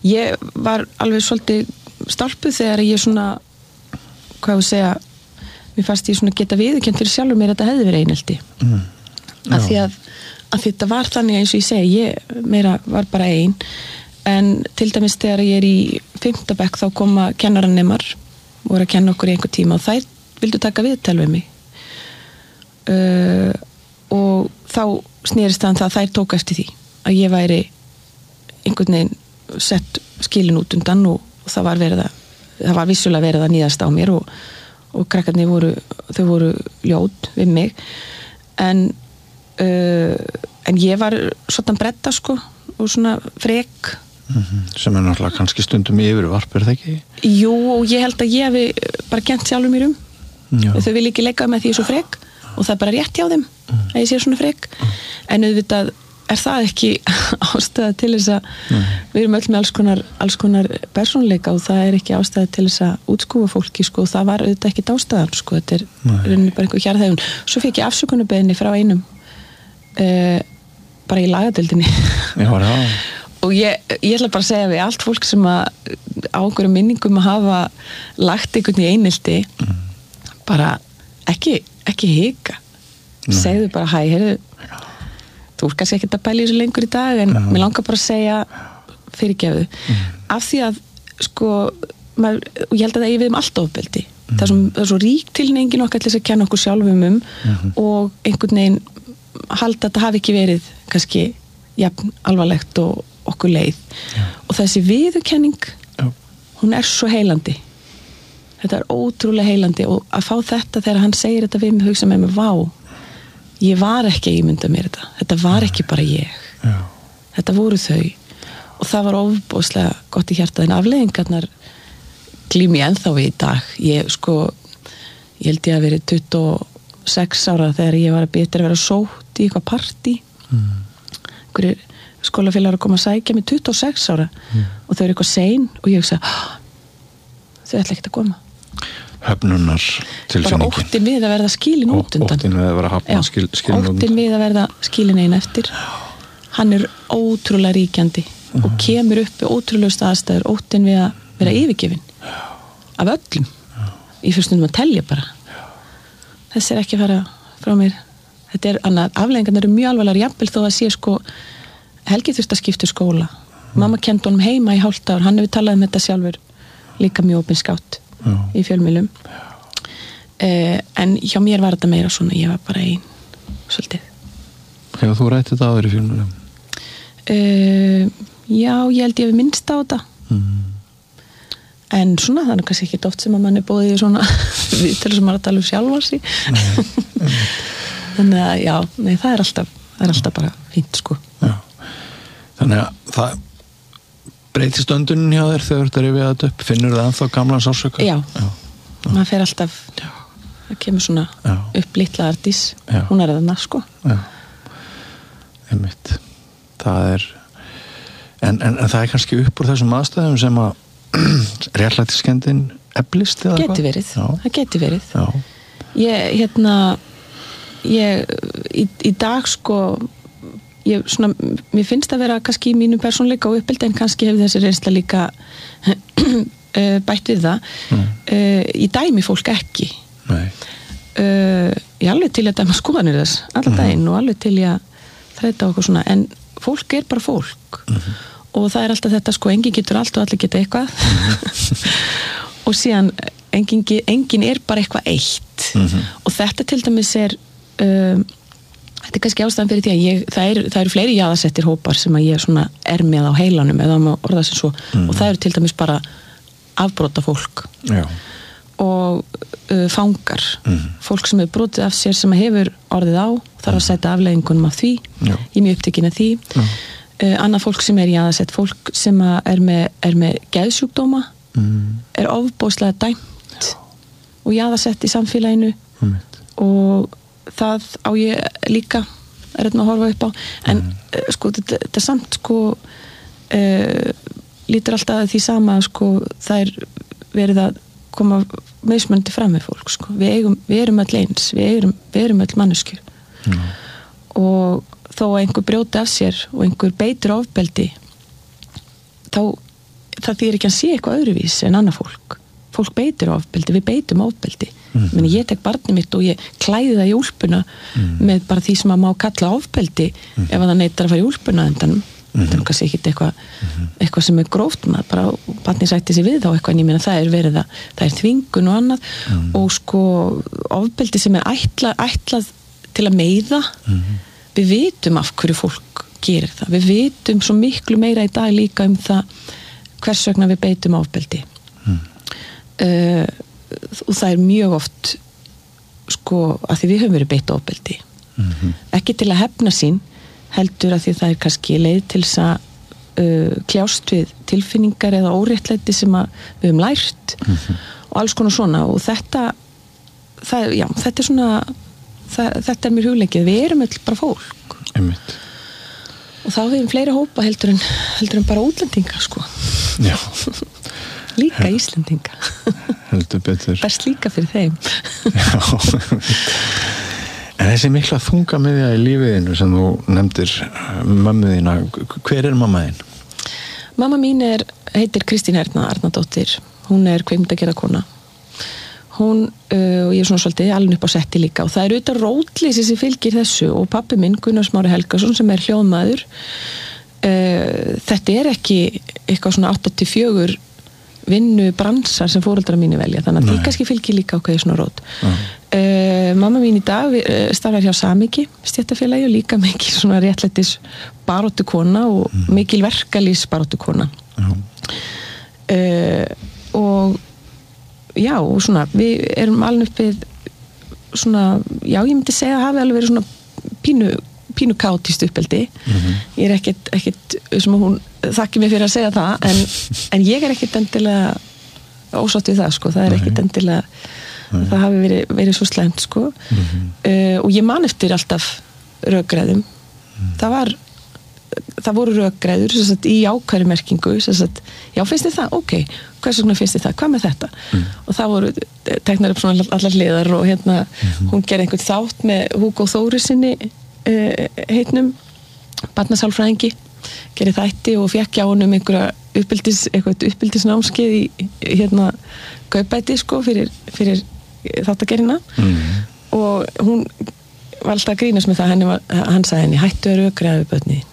ég var alveg svolítið stálpuð þegar ég svona hvað ég segja mér fannst ég svona geta viðurkennt fyrir sjálfur mér að þetta hefði verið einelti af því að þetta var þannig eins og ég segi ég meira var bara ein en til dæmis þegar ég í 5. bekk þá koma kennaranemar voru að kenna okkur í einhver tíma og þær vildu taka viðtal við mig og þá snerist það að þær tók eftir því að ég væri einhvern veginn sett skilin út undan og það var vissulega verið að níðast á mér og krakkarnir voru ljót við mig en ég var svona bretta sko og svona frek sem náttúrulega kannski stundum yfirvarp það ekki? Jú og ég held að ég hefi bara kennt sjálfur mér þau vil ekki leika með því ég er svo frek og það er bara rétt hjá þeim að ég sé svona frek en auðvitað er það ekki ástæða til þess að við erum öll með alls konar persónuleika og það er ekki ástæða til þess að útskúfa fólki sko og það var auðvitað ekki ástæðan sko, þetta er rauninni bara einhver hjarðhægun svo fekk ég afsökunarbeðinni frá einum bara í lagadeildinni og ég ætla bara að segja við allt fólk sem á einhverjum minningum að hafa lagt einhvern í einelti bara ekki hika segðu bara hæ, heyrðu þú er kannski ekkert að pæla í þessu lengur í dag en mér langar bara að segja fyrirgefðu af því að sko og ég held að það eigi við allt ofbeldi það er svo rík tilnefingin okkar til þess að kenna okkur sjálfum og einhvern veginn halda að þetta hafi ekki verið kannski jafn alvarlegt og okkur leið og þessi viðurkenning hún er svo heilandi þetta er ótrúlega heilandi og að fá þetta þegar hann segir þetta við mig hugsa með mig vá ég var ekki að ímynda mér þetta var ekki bara ég þetta voru þau og það var ofboðslega gott í hjarta en afleiðingarnar glím ég ennþá við í dag ég held ég að verið 26 ára þegar ég var að byrja að vera sótt í eitthvað partí einhverjir skólafélagar að koma að sækja mig 26 ára og þau eru eitthvað sein og ég hugsa þau ætla ekki að koma höfnunar tilfinningin bara óttin við að verða skilin út undan óttin við að vera hafna skilin óttin við að verða skilin einn eftir hann er ótrúlega ríkjandi og kemur upp við ótrúlegustu aðstæður óttin við að vera yfirgefin af öllum í fyrstum að telja bara þessi er ekki að fara frá mér þetta er annað, afleiðingarnar eru mjög alvarlegar jafnvel þó að sé Helgi þurfti að skipta skóla mamma kenndi honum heima í hálft ár hann hefur talað þetta sjálfur líka mjög opinskátt í fjölmiðlum en hjá mér var þetta meira svona ég var bara einn svolítið Hefur þú rætt þetta áður í fjölmiðlum? Já, ég held ég hef minnst á þetta en svona það er kannski ekki oft sem að mann er bóðið í svona viðtölu sem maður að tala sjálfa sig þannig að já, nei, það er alltaf bara fínt sko já. Þannig að það breytist öndunin hjá þér þegar þetta rifið þetta upp finnur það ennþá gamlan sársauka? Já, maður fer alltaf það kemur svona upp litla Ardís hún er þarna sko einmitt það er en það er kannski upp úr þessum aðstæðum sem að réttlætiskenndin eflist eða geti verið, það geti verið ég í dag sko mér finnst að vera kannski í mínu persónleika og uppeldi en kannski hefur þessi reynsla líka bætt við það ég dæmi fólk ekki ég er alveg til að dæma skoðanir þess allan daginn og alveg til að þræta okkur svona en fólk er bara fólk og það er alltaf þetta sko enginn getur allt og allir geta eitthvað og síðan enginn er bara eitthvað eitt og þetta til dæmis er þetta er kannski ástæðan fyrir því að það eru fleiri jaðarsettir hópar sem að ég svona er með á heilanum eða maður orða sem svo og það eru til dæmis bara afbrota fólk og fangar fólk sem hefur brotið af sér sem hefur orðið á þarf að setja afleiðingunum af því ég er mjög upptekin af því annað fólk sem er jaðarsett fólk sem er með geðsjúkdóma er ofboðslega dæmt og jaðarsett í samfélaginu og það á ég líka er þetta að horfa upp á en sko þetta er samt sko lítur alltaf því sama sko það er verið að koma mismunandi fram með fólk sko við erum öll eins við erum öll manneskjur og þó að einhver brjóti af sér og einhver beitir ofbeldi þá það þýðir ekki að sé eitthvað öðruvís en annað fólk beitir ofbeldi, við beitum ofbeldi meni, ég tek barnið mitt og ég klæði það í úlpuna með bara því sem að má kalla ofbeldi ef að það neitar að fara í úlpuna endanum þetta er kannski ekki eitthvað sem er gróft maður bara barnið sætti sig við þá eitthvað en ég meina það er verið það er þvingun og annað og sko ofbeldi sem er ætlað til að meiða við vitum af hverju fólk gerir það, við vitum svo miklu meira í dag líka það hvers vegna við beitum ofbeldi og það er mjög oft sko að því við höfum verið beitt ofbeldi ekki til að hefna sín heldur að því það er kannski leið til þess að kljást við tilfinningar eða óréttlæti sem við höfum lært og alls konar svona og þetta er svona þetta er mér hugleikið, við erum öll bara fólk Einmitt. Og þá hefum fleiri hópa heldur en bara útlendinga sko Já líka Íslendinga heldur betur best líka fyrir þeim Já En þessi mikla þungamiðja í lífiðinu sem þú nefndir mömmu þína, hver er mamma þín? Mamma mín heitir Kristín Erna Arnardóttir, hún er kvikmyndagerðarkona. Hún, og ég er svona svolítið alveg upp á setti líka og það er auðvitað rótleysi sem fylgir þessu og pabbi minn Gunnar Smári Helgason sem er hljóðmaður, þetta er ekki eitthvað svona 8-4 vinnu bransar sem foreldrar mínu velja þannig að því kannski fylgir líka ákveði svona rót mamma mín í dag starfar hjá Samiki stéttarfélagi og líka mikil svona réttlætis baráttukona og mikil verkalýs baráttukona og já og svona við erum alveg uppið svona já ég myndi segja að hafi alveg verið svona pínu kátíst uppeldi ég er ekkert sem hún þakki mig fyrir að segja það en ég er ekkert endilega ósátt við það sko, það er ekkert endilega það hafi verið svo slæmt sko og ég man eftir alltaf rökgræðum það voru rökgræður í ákværi merkingu já finnst þið það, ok hvers vegna finnst þið það, hvað með þetta og það voru teknar upp svona allar hliðar og hérna hún gerði einhvern þátt með Hugo Þórisinni heitnum barnasálfræðingi gerði þætti og fekk hjá honum eitthvað uppbyldisnámskeið í hérna Kaupbæti sko fyrir þáttagerina og hún var alltaf að grínast með það hann sagði henni hættu að rökræða við börnin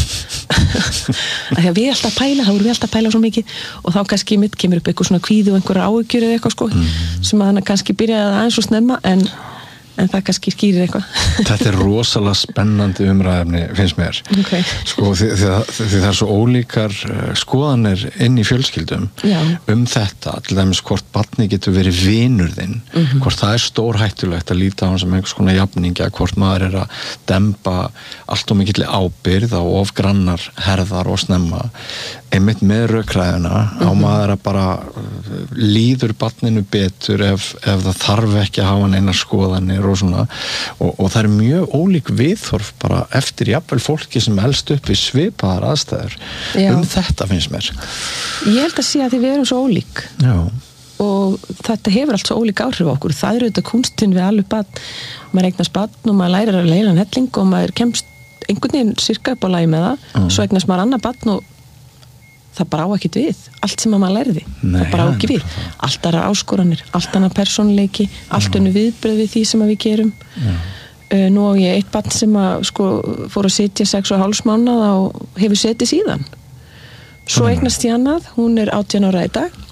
að við alltaf pæla svo mikið og þá kannski mitt kemur upp eitthvað svona kvíði og einhverja áhyggjur eða eitthvað sko sem að hann kannski byrjaði aðeins og snemma en það kannski skýrir eitthvað Þetta er rosalega spennandi umræðefni finnst mér okay. sko, því það er svo ólíkar skoðanir inn í fjölskyldum þetta, til dæmis hvort barni getur verið vinur þinn hvort það er stórhættulegt að líta á hann sem einhvers konar jafningja, hvort maður er að demba allt og mikilli ábyrgð á of grannar herðar og snemma einmitt með rökræðuna á maður að bara líður barninu betur ef það þarf ekki að hafa neina skoðanir og svona og það er mjög ólík viðhorf bara eftir jafnvel fólki sem elst upp við svipaðar aðstæður þetta finnst mér Ég held að sé að því við erum svo ólík og þetta hefur allt svo ólík áhrif á okkur það er auðvitað kunstinn við alveg barn maður eignast barn og maður lærir að leila helling og maður kemst einhvern veginn sirka upp á lagi með það svo eignast maður annað barn og það bara á ekkert við, allt sem maður lærði það bara á ekki við, allt aðra áskoranir allt annað persónuleiki, allt önnu viðbröð við því sem við gerum nú á ég eitt barn sem að sko fór að sitja 6,5 mánaða og hefur setið síðan svo eignast ég annað, hún er 18 ára í dag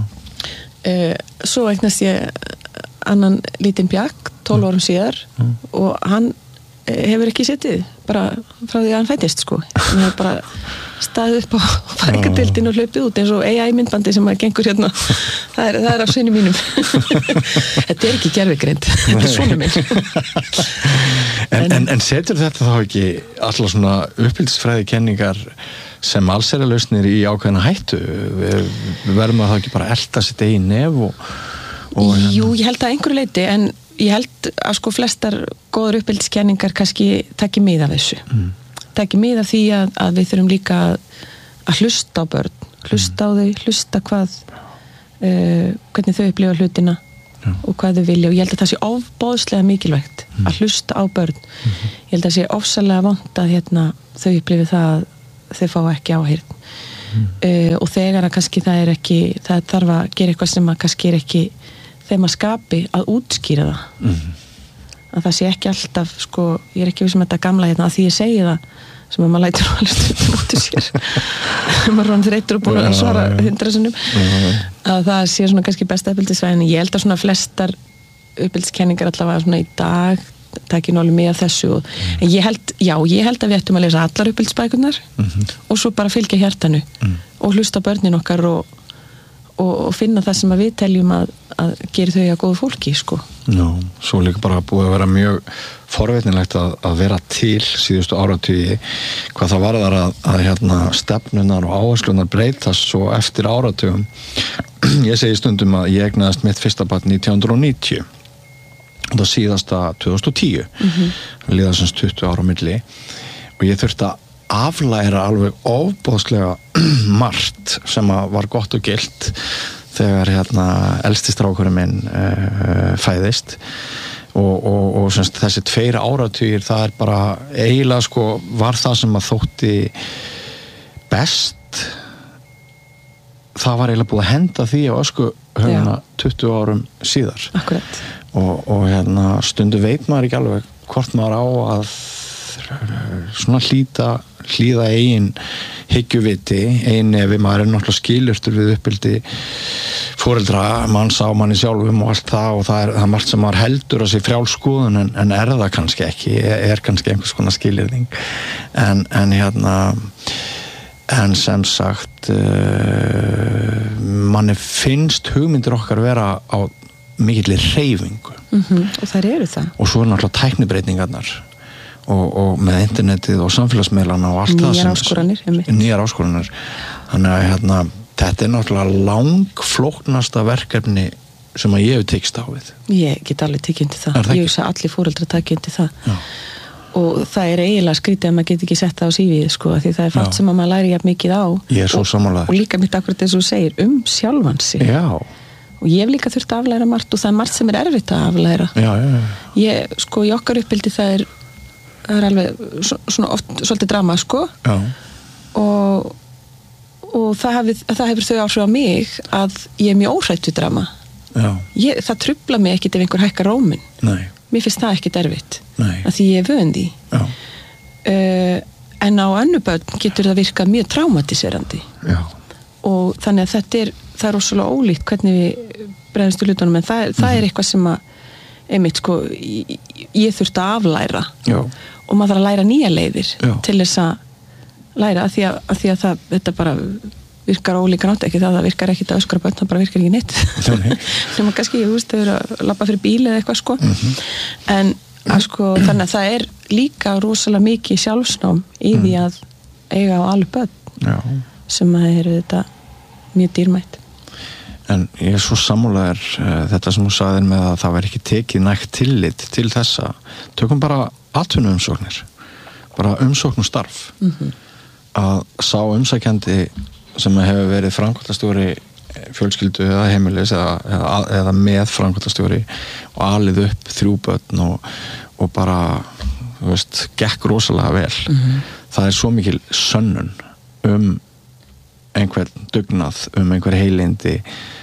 svo eignast ég annan lítinn bjakk 12 árum síðar og hann hefur ekki setið bara frá því að hann fættist sko hann hefur bara staðið upp á færingadildin og hlaupið út eins og AI myndbandi sem að gengur hérna það er af syni mínum þetta er ekki gervigreind þetta er svona minn en setur þetta þá ekki allar svona uppbyldisfræði kenningar sem alls er að lausnir í ákveðna hættu við verðum að það ekki bara elta sitt eigin nef og Jú, ég held að einhverju leyti en ég held að sko flestar góður uppbyldiskenningar kannski taki mið af þessu taki mið af því að við þurfum líka að hlusta á börn hlusta á þau, hlusta hvernig þau upplifa hlutina og hvað þau vilja og ég held að það sé ofboðslega mikilvægt að hlusta á börn ég held að það sé ofsalega vont að þau upplifi það að þau fá ekki áheyrn og þegar að kannski það þarf að gera eitthvað sem að kannski ekki þeim að skapi að útskýra það að það sé ekki alltaf sko, ég ekki viss þetta gamla hérna að því ég segi það sem að maður lætur alveg stundum út úr sér maður er þreyttur og búin að svara 100 sinnum að það sé svona kannski besta uppeldisfræðin. Ég held að svona flestar uppeldiskenningar allavega svona í dag taki nú alveg með þessu en ég held að við ættum að lesa allar uppeldisbækurnar og svo bara fylgja hjartanu og hlusta börnin okkar og finna það sem að við teljum að gera þau að góðu fólki sko. Já, svo líka bara búið að vera mjög forvitnilegt að vera til síðustu áratugi hvað það varðar að stefnunar og áherslunar breytast svo eftir áratugum. Ég segi stundum að ég eignaðist mitt fyrsta barn 1990 og það síðasta 2010 líða sem 20 ára á milli og ég þurfti að aflæra alveg ofboðslega margt sem var gott og gilt þegar elsti strákurinn minn fæðist og semst þessi 2 áratugir það bara eiginlega sko var það sem að þótti best það var eiginlega búið að henda því á öskuhaugana 20 árum síðar. Akkurat. Og stundu veit maður ekki alveg hvort maður á að svona hlýða eigin hyggjuviti, eigin ef maður er náttúrulega skilurtur við uppbyldi foreldra, mann sá manni sjálfum og allt það og það er margt sem maður heldur að sé frjálskoðun en er það kannski ekki, er kannski einhvers konar skilyrðing en sem sagt manni finnst hugmyndir okkar vera á mikilli hreyfingu og þær eru það og svo er náttúrulega tæknibreytingarnar og með internetið og samfélagsmiðlana og allt nýjar áskoranir þannig að þetta er náttúrulega langflóknasta verkefni sem að ég hef tekist á við. Ég get alveg tekið undir það. Ég hugsa allir foreldrar takið undir það. Já. Og það er eiginlega skrítið að maður get ekki sett það á CV sko, því það er fátt sem að maður læri jafn mikið á og líka mitt akkurat þess að þú segir segir sig. Já. Og ég hef líka þurft að aflæra margt og það er margt sem er erfitt að aflæra. Já. Ég, sko, í okkar uppbyldi það er alveg svona oft svolítið drama, sko. Já. Og það hefur þau áhrif á mig að ég er mjög óhrætt við drama. Já. Það trufla mig ekkit ef einhver hækkar róminn. Nei. Mér finnst það ekkit erfitt. Nei. Að því ég er vön því. Já. En á önnur börn getur það virkað mjög traumatiserandi. Já. Og þannig að það er rosalega ólíkt hvernig við bregðumst í hlutunum en það er eitthvað sem að einmitt sko ég þurfti að aflæra. Já. Og maður þarf að læra nýja leiðir. Já. Til þess að læra að því að þetta bara virkar ólíka nátt ekki það virkar ekki að öskra börn, það bara virkar ekki neitt sem að kannski þau eru að labba fyrir bíl eða eitthvað sko en að sko þannig að það er líka rosalega mikið sjálfsnám í því að eiga á alveg börn. Já. Sem að eru þetta mjög dýrmætt. En ég er svo sammálaður þetta sem þú sagðir með að það væri ekki tekið nægt tillit til þessa. Tökum bara atvinnuumsóknir, bara umsókn og starf. Að sá umsækjandi sem hefur verið framkvæmdastjóri fjölskyldu eða heimilis eða með framkvæmdastjóri og alið upp 3 börn og bara, þú veist, gekk rosalega vel. Það er svo mikil sönnun einhver dugnað, einhver heilindi,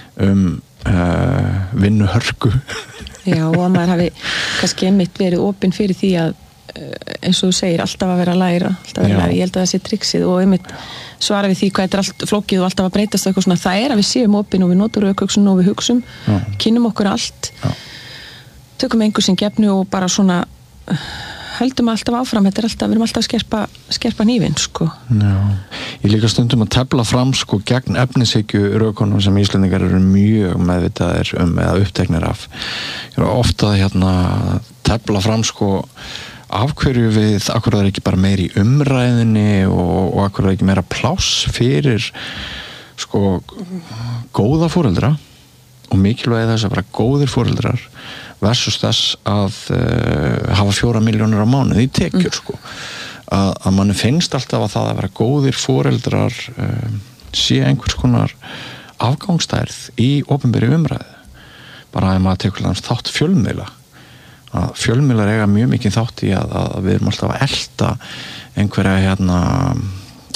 vinnuhörku. Já, og að maður hafi kannski einmitt verið opinn fyrir því að eins og þú segir, alltaf að vera að læra, ég held að það sé triksið og einmitt svara við því hvað þetta er allt flókið og alltaf að breytast eitthvað svona, það er að við séum opinn og við notum rökhugsun og við hugsum, kynnum okkur allt, tökum einhver sem gefnu og bara svona höldum alltaf áfram, þetta er alltaf, við erum alltaf að skerpa hnífinn, sko. Já, ég líka stundum að tefla fram, sko, gegn efnishyggju rökunum sem Íslendingar eru mjög meðvitaðir eða uppteknir af. Ég er ofta tefla fram, sko, af hverju akkur það er ekki bara meiri í umræðinni og akkur það er ekki meira pláss fyrir, sko, góða foreldra og mikilvægi þess að vera góðir foreldrar versus þess að hafa 4 milljónir á mánuði í tekjur sko. Að manni finnst alltaf að það að vera góðir foreldrar sé einhvers konar afgangsstærð í opinberri umræðu. Bara að maður tekur þátt fjölmiðla. Að fjölmiðlar eiga mjög mikið þátt í að við erum alltaf að elta einhverja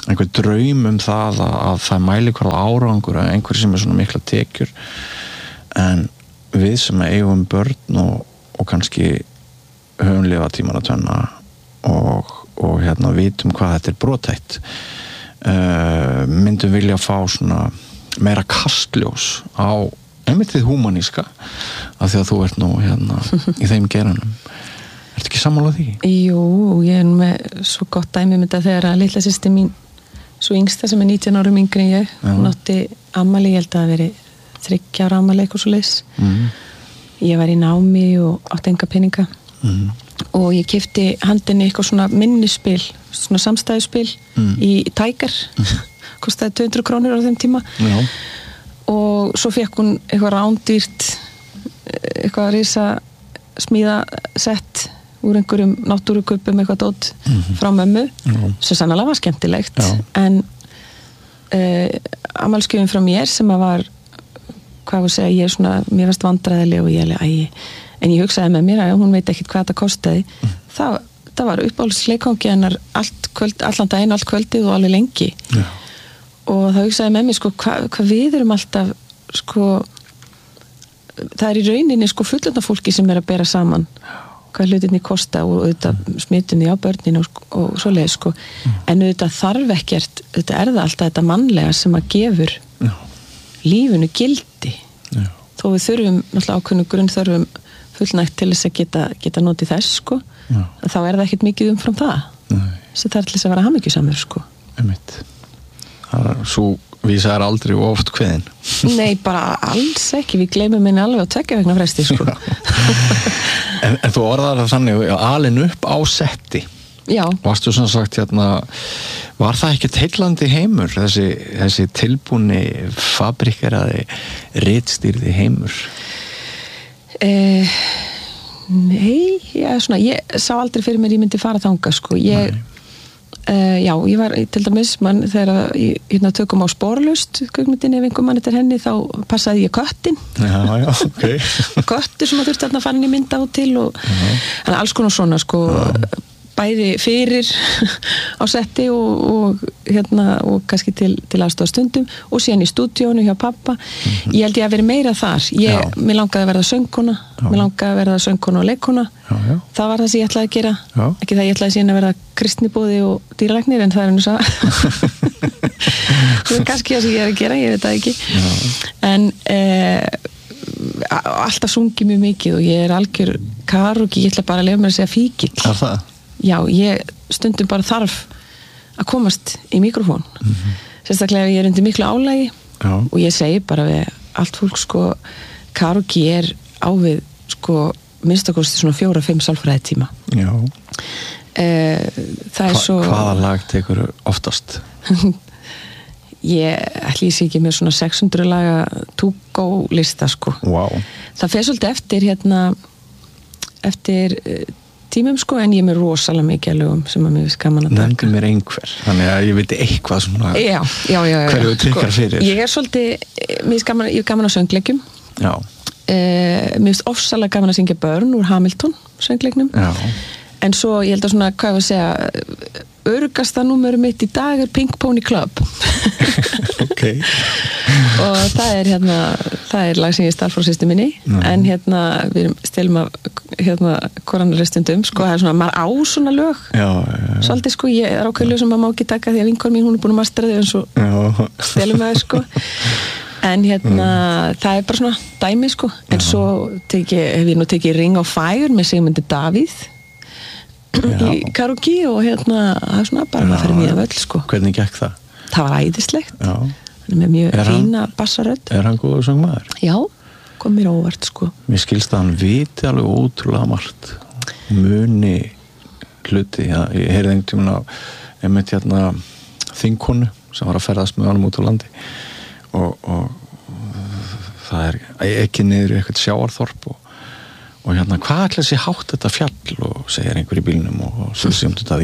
einhver draum það að það mæli hverja árangur að einhver sem svona mikla tekjur en við sem eigum börn og kannski höfum lifað tímana tvenna og vitum hvað þetta brothætt myndum vilja fá svona meira kastljós á einmitt þið húmaníska af því að þú ert nú í þeim geranum. Ertu ekki sammála því? Jú, ég með svo gott dæmi með þetta þegar að litla systir mín svo yngsta sem 19 árum yngri en ég hún átti afmæli, ég held að það veri 3 ára afmæli eitthvað svo leys ég var í námi og átti enga peninga og ég keypti handinni eitthvað svona minnispil svona samstæðuspil í Tiger kostaði 200 krónur á þeim tíma og svo fekk hún eitthvað rándýrt eitthvað risa smíðasett úr einhverjum náttúrukuppum eitthvað dót frá mömmu sem sannlega var skemmtilegt en afmælisgjöfin frá mér sem að var hvað var að segja, ég er svona mér varst vandræðileg og ég en ég hugsaði með mér að hún veit ekkert hvað þetta kostaði það var uppáhaldsleikvangi hennar allan daginn, allt kvöldið og alveg lengi og það hugsaði með mér sko hvað við erum alltaf sko það í rauninni sko fullorðna fólki sem að bera saman hvað hlutinni kosta og auðvitað smitunni á börnin og svoleið sko en auðvitað þarf ekkert auðvitað það alltaf þetta mannlega sem að gefur lífinu gildi þó við þurfum náttúrulega ákveðnu grunnþörfum fullnægt til þess að geta notið þess sko þá það ekkert mikið umfram það þess að það til þess að vera hamingjusamur sko Svo vísa aldrei oft kveðin Nei, bara alls ekki við gleymum henni alveg á 2 vegna fresti sko en þú orðar það þannig alin upp á setti Já Varstu svona sagt var það ekki heillandi heimur þessi tilbúni fabrikeraði ritstýrði heimur Nei, svona ég sá aldrei fyrir mér ég myndi fara þangað sko já, ég var til dæmis þegar ég tökum á Sporlaust kvikmyndinni ef einhver mann eftir henni þá passaði ég köttin köttur sem að þurfti að fara inn í mynda á til og þannig alls konar svona sko bæði fyrir á setti og kannski til aðstoða stundum og síðan í stúdíónu hjá pappa ég held ég að vera meira þar mér langaði að verða söngkona mér langaði að verða söngkona og leikkona það var það sem ég ætlaði að gera ekki það ég ætlaði síðan að verða kristnibóði og dýralæknir en það er nú svo það er kannski það sem ég er að gera ég veit það ekki en alltaf sungi mjög mikið og ég er algjör karaoke ég ætla bara að leyfa mér að segja fíkill Er það? Já, ég stundum bara þarf að komast í mikrofón sérstaklega ef ég er undir miklu álagi og ég segi bara við allt fólk sko karaoke er á við sko minnstakosti svona 4-5 sálfræði tíma Já Það svo Hvaða lag tekur oftast? Ég ætli ég sé ekki með svona 600 laga to-go lista sko Það fer svolítið eftir tímum sko en ég er með rosalega mikið lögum sem að mér finnst gaman að taka Nefndi mér einhver, þannig að ég veit eitthvað svona Já hverju trykkar fyrir Ég er svolítið, ég er gaman á söngleikjum mér finnst ofsalega gaman að syngja börn úr Hamilton söngleiknum en svo ég held að svona, hvað ég var að segja örugasta númeru mitt í dag er Pink Pony Club og það er lag sem ég stál frá sýstu minni en við stelum af koranaristundum sko, það er svona, maður á svona lög svolítið sko, ég er ákveð lög sem maður má ekki taka því að vinkon mín, hún er búin að mastera þau en svo stelum við sko en það er bara svona dæmi sko, en svo hef ég nú tekið Ring of Fire með Sigmundi Davíð í karaoke og það er svona bara maður fyrir mjög völl sko Hvernig gekk það? Það var æðislegt með mjög fína bassarödd Er hann góður söngmaður? Já, kom mér óvart sko Mér skilst að hann viti alveg ótrúlega margt muni hluti ég heyrði einhvern tímann á einmitt þingkonu sem var að ferðast með honum út á landi og það er ekki niður í eitthvað sjáarþorp og hvað ætla þessi hátt þetta fjall og segir einhver í bílnum og svo sem þetta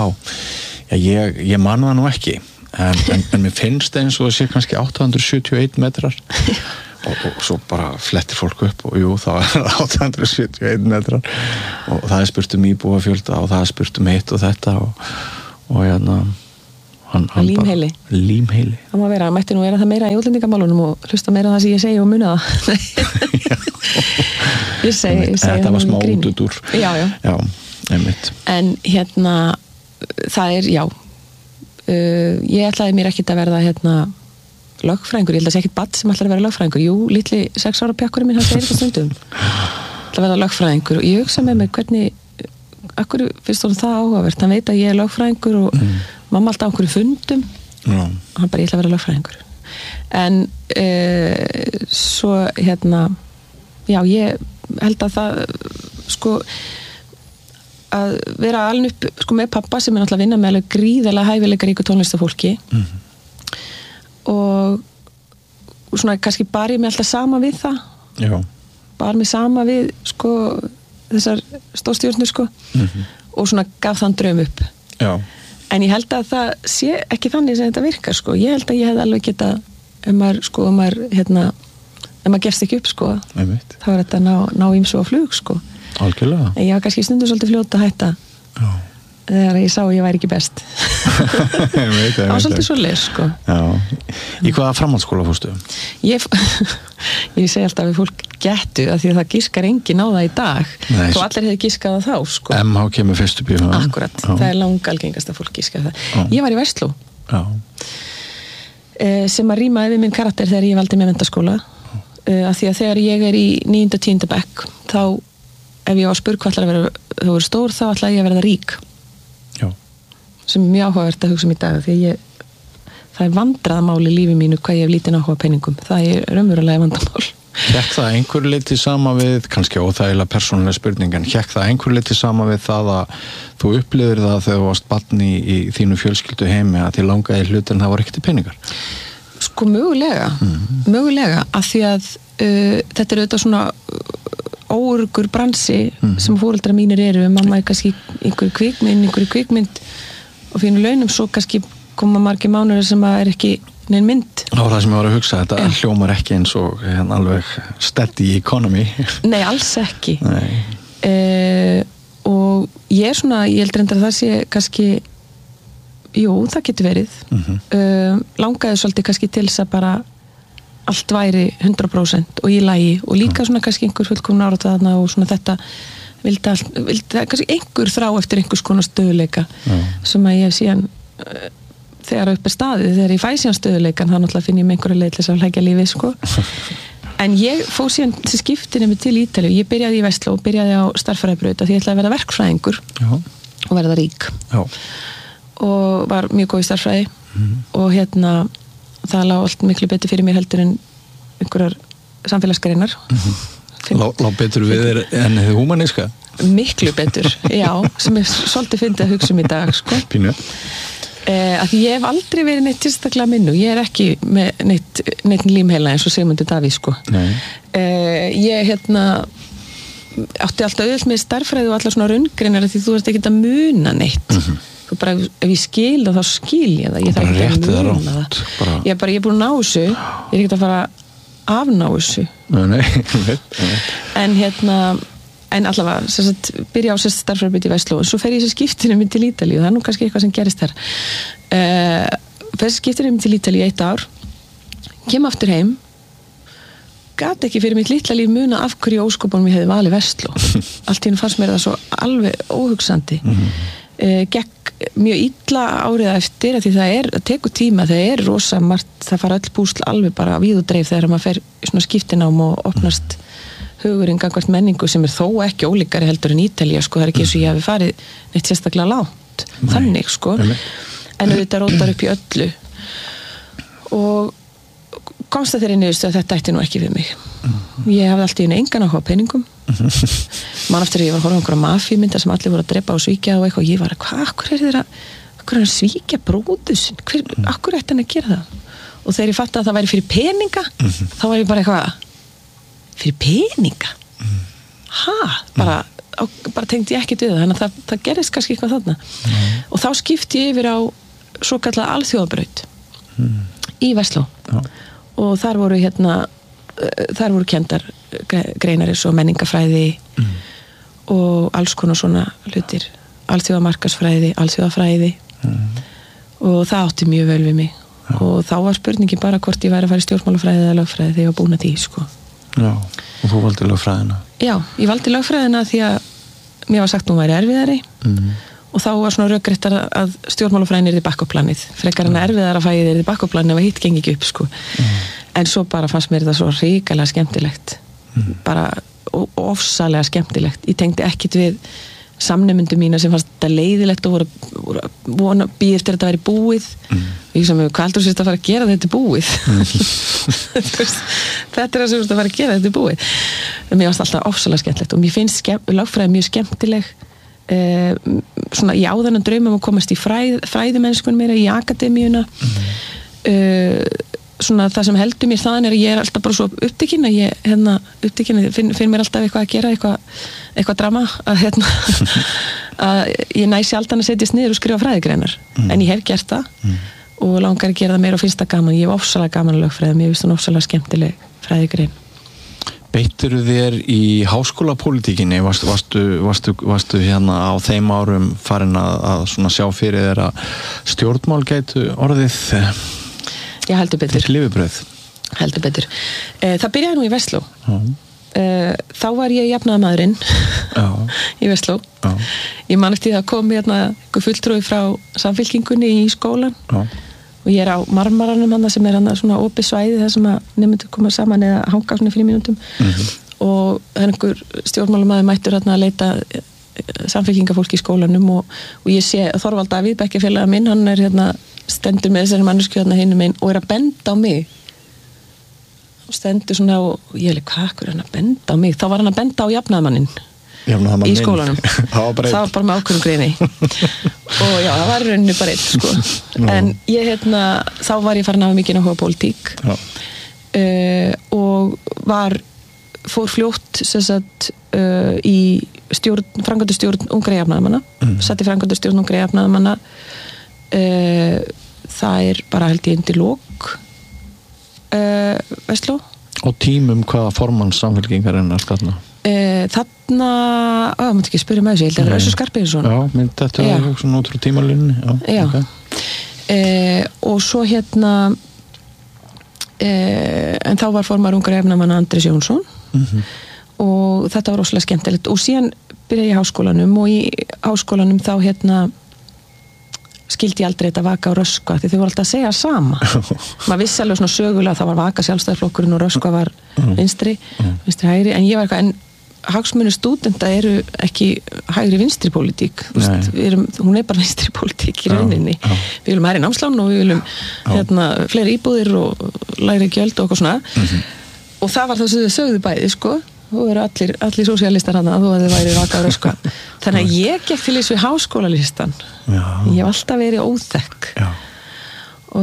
ég man það nú ekki en mér finnst eins og það sé kannski 871 metrar og svo bara flettir fólk upp og jú, það er 871 metrar og það er spurt íbúafjölda og það er spurt hitt og þetta og Límheili. Það má vera, mætti nú vera það meira í útlendingamálunum og hlusta meira það sem ég segi og muna það. Ég segi það var smá útudur. Já, einmitt. En það já, ég ætlaði mér ekkert að verða lögfræðingur, ég held að sé ekkert barn sem ætlar að vera lögfræðingur. Jú, litli 6 ára pjakkurinn minn, hann segir þetta stundum. Það verða lögfræðingur og ég hugsa með mig hvernig, akkur finnst hún það áhugavert, hann veit að ég er lögfræðingur og mamma alltaf á einhverju fundum hann bara, ég ætla að vera lögfræðingur. En svo já, ég held að það að vera alin upp með pappa sem er náttúrulega að vinna með alveg gríðarlega hæfileikaríku tónlistafólki og svona kannski bar ég mig alltaf sama við það. Já. Bar mig sama við þessar stórstjórnur og svona gaf þann draum upp. Já. En ég held að það sé ekki þannig sem þetta virkar ég held að ég hef alveg getað ef maður gefst ekki upp þá er þetta ná ýmsu á flug Algjörlega. En ég var kannski stundum svolítið fljót að hætta þegar ég sá að ég væri ekki best. Það var svolítið svoleiðis Já. Í hvaða framhaldsskóla fórstu? Ég segi alltaf við fólk gettu að því að það giskar enginn á það í dag. Nei, þó allir hefði giskað það þá MH kemur fyrst upp í það. Akkurat, það er langalgengast að fólk giskað það. Ég var í Versló sem að rímaði við minn karakter þegar ég valdi með menntaskóla af því að þegar ég er í 9. og 10. bekk þá ef ég var spurð hvað ætlar að vera þú verður stór þá ætla ég að verða rík. Já. Sem er mjög áhugavert að hugsa í dag því að það er vandræðamál í lífi mínu hvað ég hef lítinn áhuga á peningum. Það er raunverulega vandamál. Hékk það einhver leyti sama við, kannski óþægilega persónulega spurning, en hékk það einhver leyti sama við það að þú upplifir það þegar þú varst barn í þínu fjölskyldu heimi að þið langaði hlutir en það var ekkert peningar? Mögulega, af því að þetta er auðvitað svona óöruggur bransi sem foreldrar mínir eru, mamma er kannski einhverju kvikmynd og fyrir launum svo kannski koma margir mánuðir sem að er ekki neinn mynd. Það var það sem ég var að hugsa, þetta hljómar ekki eins og alveg steady economy. Nei, alls ekki. Og ég heldur endur að það sé kannski jú, það getur verið. Langaði svolítið kannski til þess að bara allt væri 100% og í lagi og líka svona kannski einhver fullkomna árátta þarna og svona þetta vildi kannski einhver þrá eftir einhvers konar stöðuleika sem að ég síðan þegar upp er staðið, þegar ég fæ síðan stöðuleikan þá náttúrulega finn ég með einhverju leið til þess að hlækja lífið en ég fór síðan til skiptinu til Ítalíu, ég byrjaði í Versló og byrjaði á starffræðibraut því ég ætlaði að verða verkfræðingur og verða rík og var mjög góð í starffræði og það lá allt miklu betur fyrir mér heldur en einhverjar samfélagsgreinar. Lá betur við þér en þið humaníska? Miklu betur, já, sem er svolítið fyndið að hugsa í dag, Pínu. Að ég hef aldrei verið neitt tilstaklega minnu, ég er ekki með neitt límheila eins og Sigmundur Davíð, Ég átti alltaf auðvitað með starffræði og allar svona raungreinar því þú ert ekki að muna neitt. Bara, ef ég skil það, þá skil ég það. Ég þarf ekki að muna það. Ég er búin að ná þessu, ég er ekki að fara að afná þessu. En allavega, byrja á starffræðibraut í Versló og svo fer ég þessi skiptinu minn til Ítalíu, það er nú kannski eitthvað sem gerist þar. Þessi skiptinu minn til Ítalíu 1 ár, kem aftur heim, gat ekki fyrir mitt litla líf muna af hverju óskopunum ég hefði valið Versló. Allt í hennu fannst mér það svo alveg óhugsandi. Gekk mjög illa árið eftir að því það tekur tíma, það er rosa margt, það fara öll púsl alveg bara víð og dreif þegar maður fer í svona skiptinám og opnast hugurinn gagnvart menningu sem er þó ekki ólíkari heldur en Ítalía, það er ekki eins og ég hafi farið neitt sérstaklega langt, þannig en auðvitað rótar upp í öllu og komst það þeirri niðurstu að þetta ætti nú ekki við mig. Ég hafði alltaf engan áhuga á peningum. Man eftir að ég var að horfa á einhverja mafíumyndar sem allir voru að drepa og svíkja og eitthvað og ég var að, akkur er að svíkja bróður sinn? Akkur ætti hann að gera það? Og þegar ég fatt að það væri fyrir peninga, þá var ég bara eitthvað, fyrir peninga? Bara tengdi ég ekkert við það, þannig að það gerist kannski eitthvað þarna. Og þá skipti ég yfir á svokallaða alþjóðabraut í Versló. Og þar voru kendar greinar eins og menningafræði og alls konar svona hlutir, alþjóðamarkaðsfræði, alþjóðafræði og það átti mjög vel við mig. Já. Og þá var spurningi bara hvort ég væri að fara í stjórnmálafræði eða lögfræði þegar ég var búin að því, sko. Já, og þú valdi lögfræðina? Já, ég valdi lögfræðina því að mér var sagt hún væri erfiðari og þá var svona rökréttar að stjórnmálafræðin yrði bakkoplanið, frekar en erfiðara fæið yrði bakkoplanið ef hitt gengi ekki upp, sko. En svo bara fannst mér þetta svo hrikalega skemmtilegt, bara ofsalega skemmtilegt. Ég tengdi ekkit við samnemyndu mína sem fannst þetta leiðilegt og voru býð eftir þetta að vera búið og ég sem hvað heldur þú sérst að fara að gera þetta búið þetta er það sem þú sérst að fara að gera þetta búið. Mér fannst alltaf ofsalega skemmtilegt og mér finnst lögfræði mjög skemmtileg svona ég á þennan draumum að komast í fræðimennskunum meira í akademíuna svona það sem heldur mér þaðan er að ég er alltaf bara svo upptekinn að ég finn mér alltaf eitthvað að gera eitthvað drama að að ég næ sjaldan að setjast niður og skrifa fræðigreinar en ég hef gert það og langar að gera það meira og finnst það gaman. Ég hef ofsalega gaman að lögfræði, mér finnst það ofsalega skemmtileg fræðigrein. Beittir þér í háskólapólitíkinni, varstu hérna á þeim árum farin að svona sjá fyrir þér að stjórnmál gætu orðið ég heldur betur. Heldur betur. Það byrjaði nú í Versló. Þá var ég jafnaðarmaðurinn í Versló. Ég man eftir það kom hérna einhver fulltrúi frá Samfylkingunni í skólan og ég er á Marmaranum hann sem er hann svona opið svæði þar sem að nemendur koma saman eða hanga svona 5 mínútum og einhver stjórnmálamaður mættur hérna að leita samfylkingafólki í skólanum og ég sé Þorvald Davíð bekkjarfélaga minn, hann er hérna stendur með þessari manneskju hérna hinum einn og er að benda á mig og stendur svona og ég er hvað er hann að benda á mig? Þá var hann að benda á jafnaðarmanninn í skólanum. Það var bara með ákveðnum greini og já, það var rauninni bara eitt sko. En ég þá var ég farin að hafa mikið áhuga á pólitík og fór fljótt sagt, í framkvæmdastjórn ungra jafnaðarmanna satt í framkvæmdastjórn ungra jafnaðarmanna það er bara held ég undir lok Versló. Og tímum hvaða formanns samfylkingarinnar þarna? Þarna maður ekki spyrja með þessu, ég held að það er Össur Skarphéðinsson. Já, þetta er svona út frá tímalínunni. Já. Okay. Og svo en þá var formar ungra jafnaðarmanna Andrés Jónsson og þetta var rosalega skemmtilegt og síðan byrjaði ég í háskólanum og í háskólanum þá skildi ég aldrei þetta Vaka og Röskva því þau voru alltaf að segja sama maður vissi alveg svona sögulega að það var Vaka Sjálfstæðisflokkurinn og Röskva var vinstri hægri, en ég var eitthvað en hagsmunir stúdenta eru ekki hægri vinstri pólitík hún er bara vinstri pólitík í rauninni við viljum hærri námslán og við viljum fleiri íbúðir og lægri gjöld og eitthvað svona og það var það sem þau sögðu bæði sko þú eru allir sósíalistar hana þú að þið væri Vaka og Röskva þannig að ég gekk til þessu háskólalistan ég hef alltaf verið óþekk og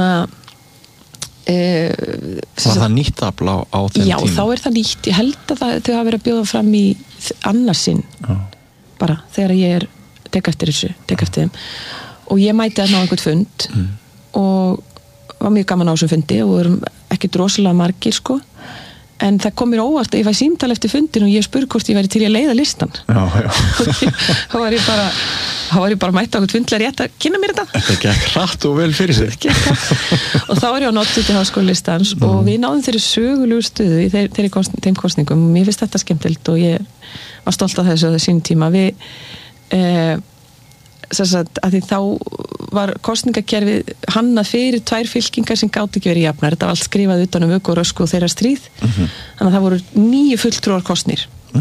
var það nýtt afl á þeim tíma? Já, þá er það nýtt ég held að þau hafa verið að bjóða fram í annarsinn bara þegar ég tek eftir þeim og ég mæti þarna á einhvern fund og var mjög gaman á þessum fundi og vorum ekki rosalega margir sko en það kom mér óvart að ég fæ símtal eftir fundin og ég spurði hvort ég væri til að leiða listan þá var ég bara mætt á einhvern fund til að rétt að kynna mér þetta þetta gekk hratt og vel fyrir sig og þá var ég á notið til háskólistans og við náðum þeirri sögulegu stöðu í þeim kosningum og mér finnst þetta skemmtilegt og ég var stolt af þessu á þessum tíma við að því þá var kosningakerfið hannað fyrir 2 fylkingar sem gátu ekki verið jafnar þetta var allt skrifað utan Vöku og Röskvu og þeirra stríð þannig að það voru 9 fulltrúar kosnir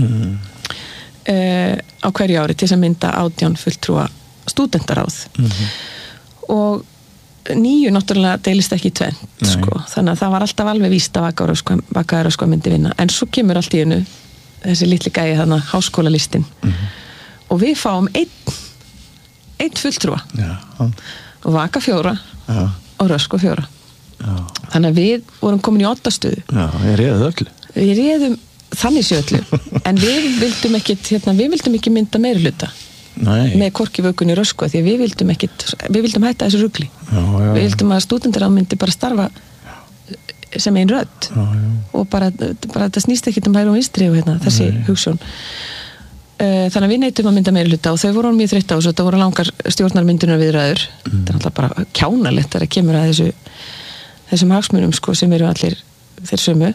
á hverju ári til þess að mynda 18 fulltrúa stúdentaráð og 9 náttúrulega deilist ekki í 2 sko. Þannig að það var alltaf alveg víst að Vaka og Röskva myndi vinna en svo kemur allt í einu þessi litli gæi þannig háskólalistin og við fáum einn fulltrúa og Vaka 4 og Röskva 4 þannig að við vorum komin í 8 stöðu ég réði öllu við réðum þannig séu öllu en við vildum ekki mynda meiri hluta með hvorki Vökunni Röskva því að við vildum hætta þessu rugli við vildum að stúdentarráð myndi bara starfa sem ein rödd og bara þetta snýst ekki hægri og vinstri og þessi hugsjón þannig að við neitum að mynda meirihluta og þau voru honum mjög þreytt á þessu, þetta voru langar stjórnarmyndunar-viðræður. Þetta er alltaf bara kjánalegt að kemur að þessum hagsmunum sko, sem eru allir þeir sömu.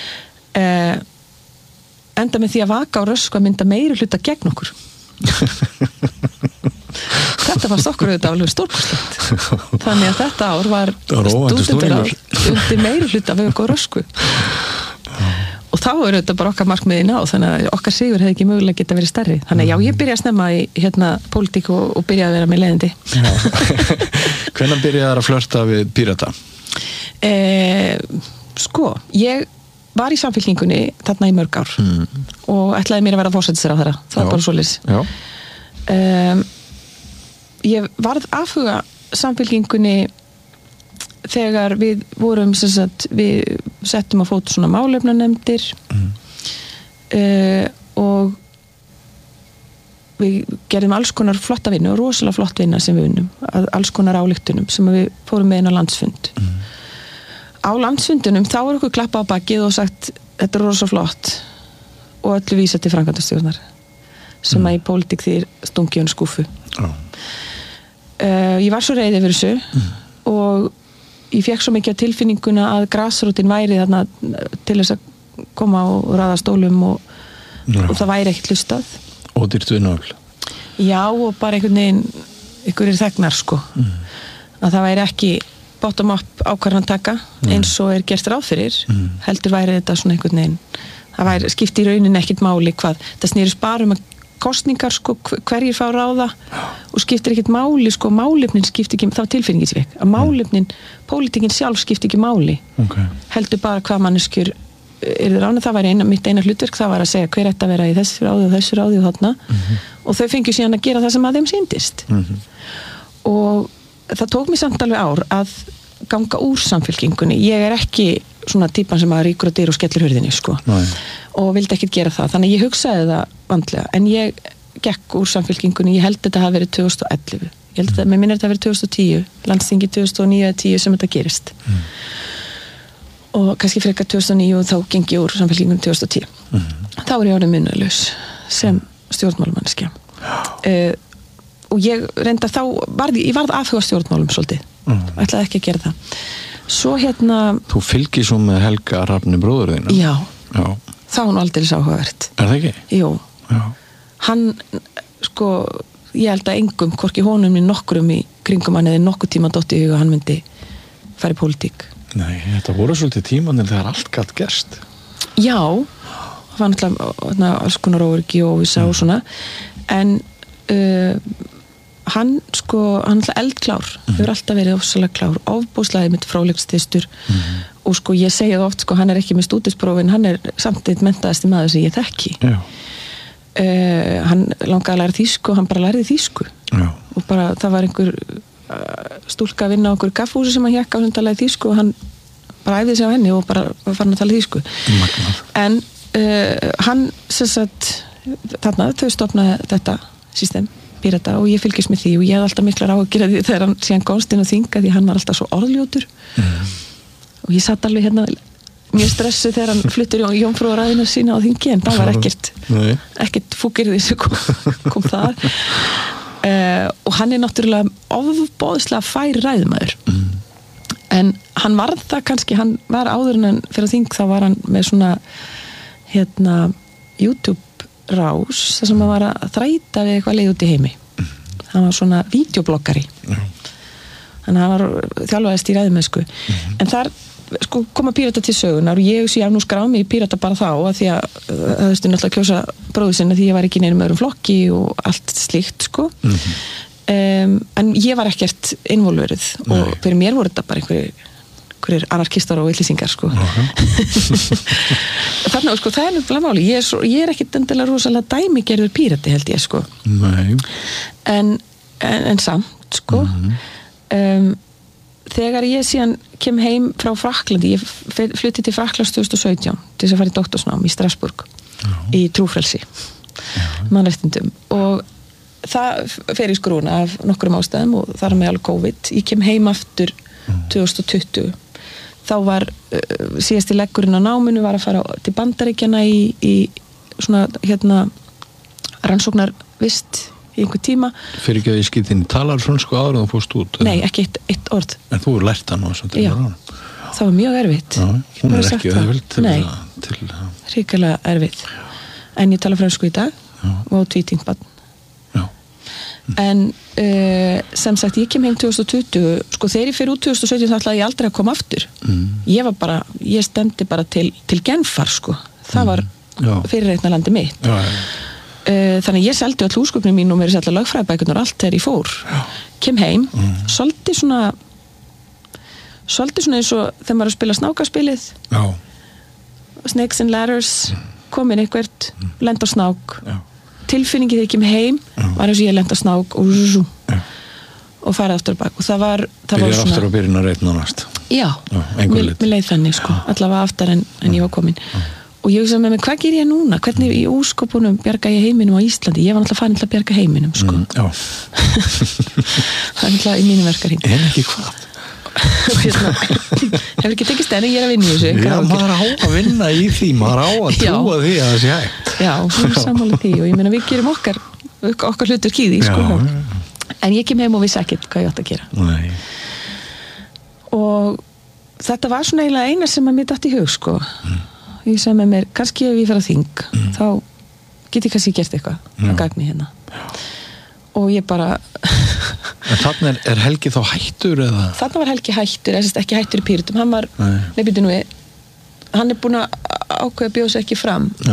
Enda með því að Vaka og Röskva mynda meirihluta gegn okkur. Þetta fannst okkur auðvitað alveg stórkostlegt. Þannig að þetta ár var stúdentarár undir meirihluta við Vaka og Röskvu. Og þá eru þetta bara okkar markmiðin á, þannig að okkar sigur hefði ekki mögulega geta verið stærri. Þannig að já, ég byrja að snemma í pólitík og byrja að vera með leiðindi. Hvenær byrjaði að flörta við Pírata? Sko, ég var í Samfylkingunni þarna í mörg ár og ætlaði mér að vera forsætisráðherra. Það var bara svoleiðis. Ég varð afhuga Samfylkingunni þegar við vorum við settum að fóta svona málefnanefndir og við gerðum alls konar flotta vinnu og rosalega flott vinna sem við vinnum, alls konar ályktunum sem við fórum með inn á landsfund. Á landsfundunum þá var okkur klappa á bakið og sagt þetta er rosalega flott og öllu vísa til framkvæmdastjórnar sem að í pólitík því stungi hún skúfu. Ég var svo reið yfir þessu og ég fekk svo mikið á tilfinninguna að grasrótin væri þarna til þess að koma og raða stólum og það væri ekkert hlustað. Ódýrt vinnuafl. Já, og bara einhverjir þegnar sko. Að það væri ekki bottom up ákvarðantaka eins og er gert ráð fyrir. Heldur væri þetta svona einhvern veginn. Það væri skipti í rauninni ekkert máli hvað. Það snýrist bara um að kostningar sko, hverjir fá ráða og skiptir ekkert máli sko, málefnin skiptir ekki, það var tilfinningin sem vekk að málefnin, pólitíkin sjálf skiptir ekki máli heldur bara hvað manneskjur eru rána, það væri mitt eina hlutverk, það var að segja hver ætti að vera í þessu ráði og þarna og þau fengju síðan að gera það sem að þeim sýndist og það tók mér samt alveg ár að ganga úr Samfylkingunni, ég er ekki svona típan sem að ríkur og dyr og skellir hurðinni sko. Og vildi ekkert gera það þannig að ég hugsaði það vandlega en ég gekk úr Samfylkingunni, ég held þetta hafi verið 2011, ég held þetta, mér minnir þetta hafi verið 2010 landsþingi 2009-10 sem þetta gerist og kannski frekar 2009 og þá gengi ég úr Samfylkingunni 2010 þá er ég orðin munnalaus sem stjórnmálumanneskja og ég reynda þá ég varð afhuga stjórnmálum svolítið ætlaði ekki að gera það svo Þú fylgir svo með Helga Hrafni bróður þínu? Já. Það var nú aldeilis áhugavert. Er það ekki? Jú. Já. Hann, sko, ég held að engum, hvorki honum í nokkrum í kringum hann eða nokkuð tíma dotti í huga hann myndi fara í pólitík. Nei, þetta voru svolítið tímanir þegar allt gat gerst. Já, það var náttúrulega alls konar óöryggi og óvissa og svona, en hann alltaf eldklár hefur alltaf verið ofsalega klár ofbúslaði mitt fráleikstistur og sko ég segi það oft hann er ekki með stúdinsprófin, hann er samt eitt menntaðasti maður sem ég þekki hann langaði að læra þýsku og hann bara læriði þýsku og bara það var einhver stúlka að vinna á einhver kaffhúsi sem hann hékk á hundalagi þýsku og hann bara æfði sig á henni og bara var farin að tala þýsku en hann þarna þau stofnaði þetta system Pírata og ég fylgist með því og ég hafði alltaf miklar áhyggjur af því þegar hann síðan komst inn á þinga því hann var alltaf svo orðljótur og ég satt alveg mjög stressu þegar hann fluttur í jómfrúaræðina sína á þingi en það var ekkert fúkirði sem kom það og hann er náttúrulega ofboðslega fær ræðumaður en hann varð það kannski, hann var áður en fyrir þing þá var hann með svona YouTube rás, þar sem hann var að þræta við eitthvað leið út í heimi hann var svona vídeobloggari þannig að hann var þjálfaðist í ræðumennsku en þar koma Pírata til sögunar og ég sé nú skráð mig í Pírata bara þá að því að það hefstu náttúrulega kjósa bróður sinna því ég var ekki í neinum öðrum flokki og allt slíkt en ég var ekkert involverið og fyrir mér voru þetta bara einhverjir anarkistar og villisingar þannig það er náttúrulega máli ég er ekkert endilega rosalega dæmigerður Pírati held ég en samt þegar ég síðan kem heim frá Frakklandi ég flutti til Frakklands 2017 til þess að fara í doktorsnám í Strasbourg í trúfrelsi mannréttindum og það fer í skrúna af nokkrum ástæðum og þar með alveg COVID ég kem heim aftur 2020 þá var síðasti leggurinn á náminu var að fara til Bandaríkjanna í svona rannsóknarvist í einhver tíma. Fyrir ekki að ég skýt talar frönsku áður og þú fórst út? Nei, ekki eitt orð. En þú lært það nú sem Já, það var mjög erfitt. Já, hún ekki auðveld til hrikalega erfitt. En ég tala frönsku í dag og tvítingbarn. En sem sagt, ég kem heim 2020, sko þegar ég fyrir út 2017 þá ætlaði ég aldrei að koma aftur. Ég stemdi bara til Genfar, sko. Það var fyrirreitna landi mitt. Þannig að ég seldi all húsgögnin mín og mér seldi lögfræðibækurnar og allt þegar ég fór. Kem heim, svolítið svona eins og þegar maður að spila snákaspilið. Snakes and ladders, komin eitthvert, lenda á snák. Tilfinningi þegar ég kem heim var eins og ég lenda á snák og farið aftur og bak og það var svona aftur og byrjun að reitna næst. Já, mér leið þannig sko, allavega aftar en ég var komin og ég hugsaði með mig, hvað ger ég núna? Hvernig í óskopunum bjarga ég heiminum á Íslandi? Ég var náttúrulega farin til að bjarga heiminum sko. Það er náttúrulega í mínum verkarhing. En ekki hvað? Hefur ekki tekist en ég er að vinna í þessu. Já, maður á að vinna í því, maður á að trúa því að það sé hægt. Já, hún er sammála því og ég meina við gerum okkar hlutur kýði sko. En ég kem heim og vissi ekkert hvað ég átt að gera. Nei. Og þetta var svona eiginlega eina sem að mér datt í hug sko. Ég sagði með mér, kannski ef ég fer á þing þá get ég kannski gert eitthvað að gagni hérna. Og ég bara En þannig er Helgi þá hættur eða? Þannig var Helgi hættur, ekki hættur í Pírötum. Hann var, hann er búin að ákveða að bjóða sig ekki fram. Já.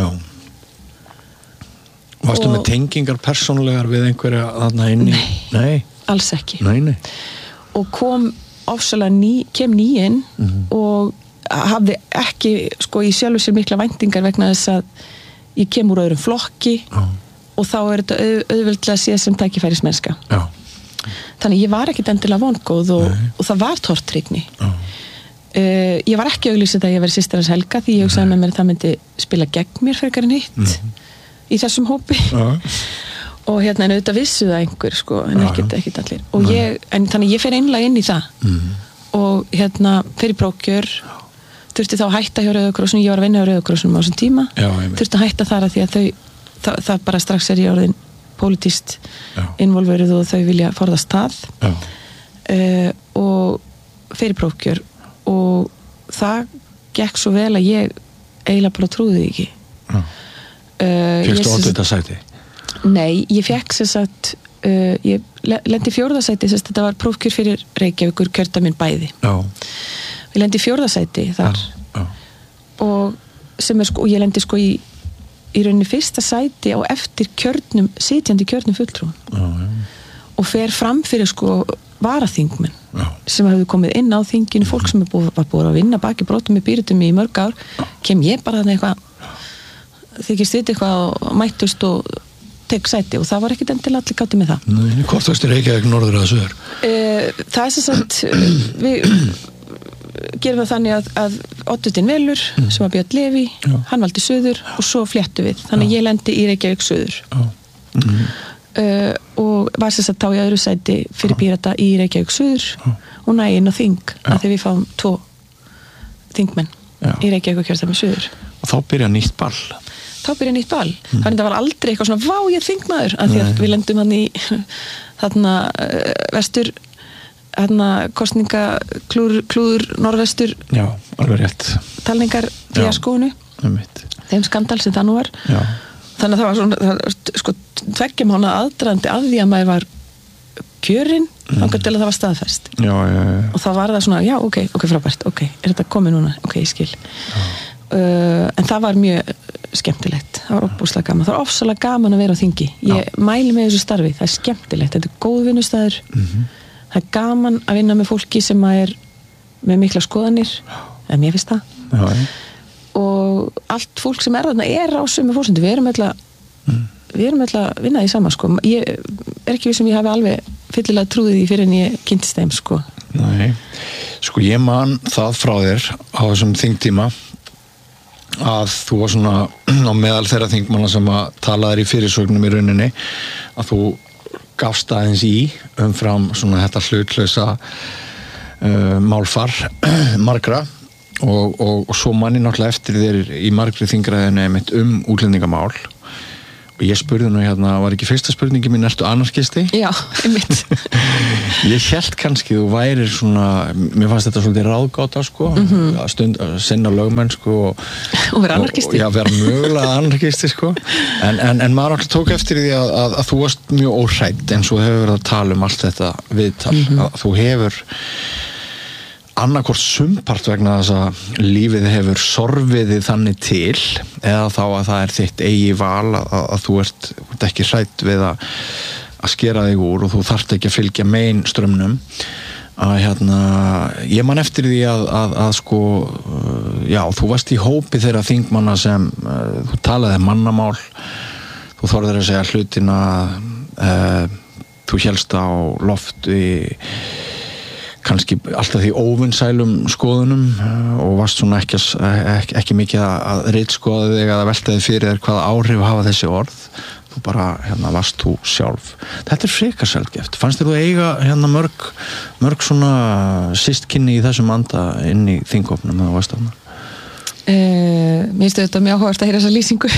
Varstu með tengingar persónulegar við einhverja þarna inni? Nei, alls ekki. Nei. Og kom ofsalega kem nýinn og hafði ekki sko í sjálfu sér mikla væntingar vegna þess að ég kem úr öðrum flokki og þá er þetta auðveldlega séð sem tækifærismennska. Já. Þannig ég var ekkit endilega vongóð og það var tortryggni. Ég var ekki auglýsið að ég verið systir hans Helga því ég hugsaði með mér að það myndi spila gegn mér frekar en hitt í þessum hópi. Og en auðvitað vissu það einhver sko, en ekkit allir. Og þannig ég fer einlega inn í það. Og fer í prófkjör, þurfti þá að hætta hjá Rauða krossinum, ég var að vinna hjá Rauða krossinum á þessum tíma. Þurfti að hætta þar að því að það bara strax er ég orðin pólitískt involveruð og þau vilja forðast það. Og fer í prófkjör og það gekk svo vel að ég eiginlega bara trúði því ekki. Fékkstu oddvita sæti? Nei, ég fekk sem sagt ég lendi í 4. sæti, þetta var prófkjör fyrir Reykjavíkur kjördæmin bæði. Ég lendi í 4. sæti þar og sem er sko, og ég lendi sko í rauninni 1. sæti á eftir sitjandi kjörnum fulltrúum og fer fram fyrir sko varaþingmenn sem hafði komið inn á þinginu, fólk sem var búið að vinna baki brotum með Pírötum í mörg ár, kem ég bara þannig eitthvað þykist vita eitthvað og mættust og tek sæti og það var ekkit endilega allir gátti með það. Nei, hvort varstu Reykjavík norður eða söður? Það er sem sagt við gerum það þannig að oddvitinn velur sem var Björn Leví, hann valdi söður og svo fléttu við, þannig ég lendi í Reykjavík söður og var sem sagt þá í öðru sæti fyrir Pírata í Reykjavík söður og næ inn á þing að því við fáum 2 þingmenn í Reykjavík kjördæmi söður. Og þá byrja nýtt ball. Þannig að það var aldrei eitthvað svona vá ég er þingmaður, af því að við lendum hann í þarna vestur kostninga klúður norðvestur alveg rétt talningar fíaskónu þeim skandal sem það nú var. Þannig að það var svona sko 2 mánaða aðdragandi að því að maður var kjörinn þangað til að það var staðfest og þá var það svona, ok, frábært er þetta komið núna, ég skil en það var mjög skemmtilegt, það var óbúslega gaman, það var ofsalega gaman að vera á þingi, ég mæli með þessu starfi, það er skemmtilegt, þetta er góð vinnustæður það er gaman að vinna með fólki sem er með mikla skoðanir en mér finnst það og allt fólk sem er þarna er á sömu fórsendu, við erum öll að vinna því sama sko, ég er ekki við sem ég hafi alveg fyllilega trúið því fyrir en ég kynntist þeim sko. Nei, sko ég man það frá þér á þessum þingtíma að þú var svona á meðal þeirra þingmanna sem að talaðir í fyrirsögnum í rauninni að þú gafst aðeins í umfram svona þetta hlutlausa málfar margra og svo manni náttúrulega eftir þér í margri þingræðinu einmitt útlendingamál Ég spurði nú hérna, var ekki fyrsta spurningi mín, ertu anarkisti? Já, einmitt. Ég hélt kannski þú værir svona, mér fannst þetta svolítið ráðgáta sko, að sinna lögmennsku og vera anarkisti. Já, vera mögulega anarkisti sko. En maður alltaf tók eftir því að þú varst mjög óhrædd eins og hefur verið að tala allt þetta viðtal. Að þú hefur annarkvort sumpart vegna þess að lífið hefur sorfiðið þannig til eða þá að það þitt eigi val að þú ert ekki hrædd við að skera þig úr og þú þarft ekki að fylgja megin strömmnum að ég man eftir því að sko já, þú varst í hópi þeirra þingmanna sem þú talaði mannamál, þú þorðir að segja hlutina, þú hélst á lofti kannski alltaf því óvinnsælum skoðunum og varst svona ekki mikið að ritskoða þig að velta þig fyrir þér hvaða áhrif hafa þessi orð. Þú bara, varst þú sjálf. Þetta frekar sjaldgæft. Fannst þér þú eiga mörg svona systkynni í þessum anda inn í þinghópnum eða varst þarna? Mér finnst þetta mjög áhugavert að heyra þessa lýsingu.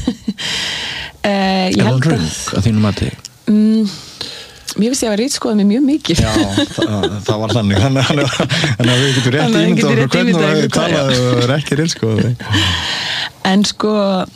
Ég held að þínum mati? Mér finnst ég að ritskoða mig mjög mikið. Já, það var þannig. Þannig að við getum rétt ímynda okkur hvernig við talaðu og er ekki ritskoða þig. En sko,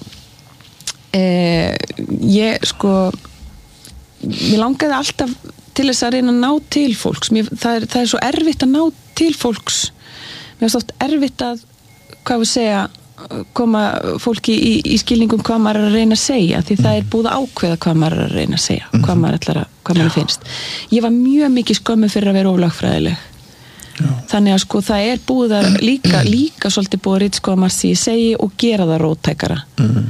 mér langaði alltaf til þess að reyna að ná til fólks. Það er svo erfitt að ná til fólks. Mér finnst oft erfitt að, hvað við segja, koma fólki í skilningum hvað maður er að reyna að segja því það er búið að ákveða hvað maður er að reyna að segja hvað maður finnst. Ég var mjög mikið skömmu fyrir að vera oflagfræðileg. Þannig að sko það er búið að líka svolítið búið að ritskoða margt sem ég segi og gera það róttækara.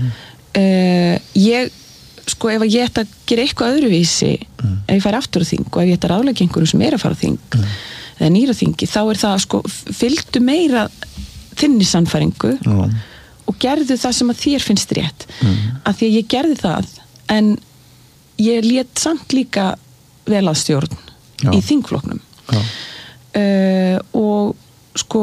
Ég sko ef ég ætti að gera eitthvað öðruvísi ef ég færi aftur á þing og ef ég ætti að ráðleggja einhverjum sem er að fara á þing eða nýra þingi þá er það sko fylgdu meira þinni sannfæringu og gerðu það sem að þér finnst rétt af því að ég gerði það en ég lét samt líka vel að stjórn í þingflokknum og sko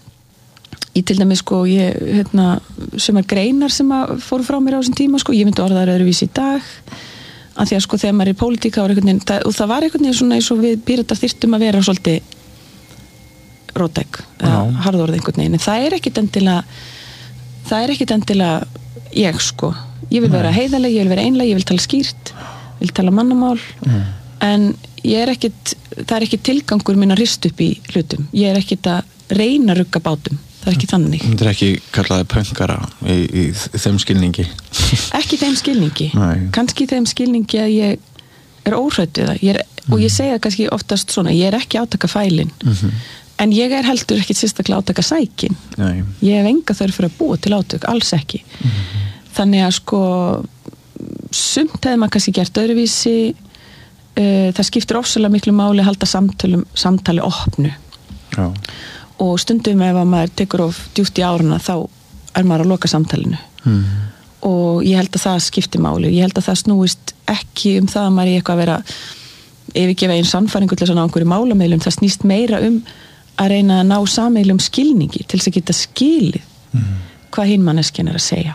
ég til dæmis sko sumar greinar sem að fóru frá mér á þessum tíma sko, ég myndi orðaðar öðruvísi í dag af því að sko þegar maður er í pólitík og það var einhvern veginn svona eins og við Píratar þyrftum að vera svolítið róttæk eða harðorð einhvern veginn en það er ekkit endilega ég sko ég vil vera heiðarleg, ég vil vera einlæg, ég vil tala skýrt ég vil tala mannamál en það er ekki tilgangur minn að rista upp í hlutum ég er ekkit að reyna að rugga bátum það er ekki þannig. Það er ekki kallaði pöngara í þeim skilningi ekki þeim skilningi kannski þeim skilningi að ég er óhrædd við það og ég segja kannski oftast svona ég er ekki átaka fælin en ég er heldur ekkit sérstaklega átaka sækin ég hef enga þörf fyrir að búa til átök alls ekki þannig að sko sumt hefði maður kannski gert öðruvísi það skiptir ofsalega miklu máli að halda samtali opnu og stundum ef maður tekur of djúpt í áruna þá er maður að loka samtalinu og ég held að það skiptir máli ég held að það snúist ekki það að maður er eitthvað að vera yfirgefa einn sannfæringu til þess að ná einhverju málamiðlum það snýst meira að reyna að ná sameiginlegum skilningi til þess að geta skilið hvað hinn manneskjan er að segja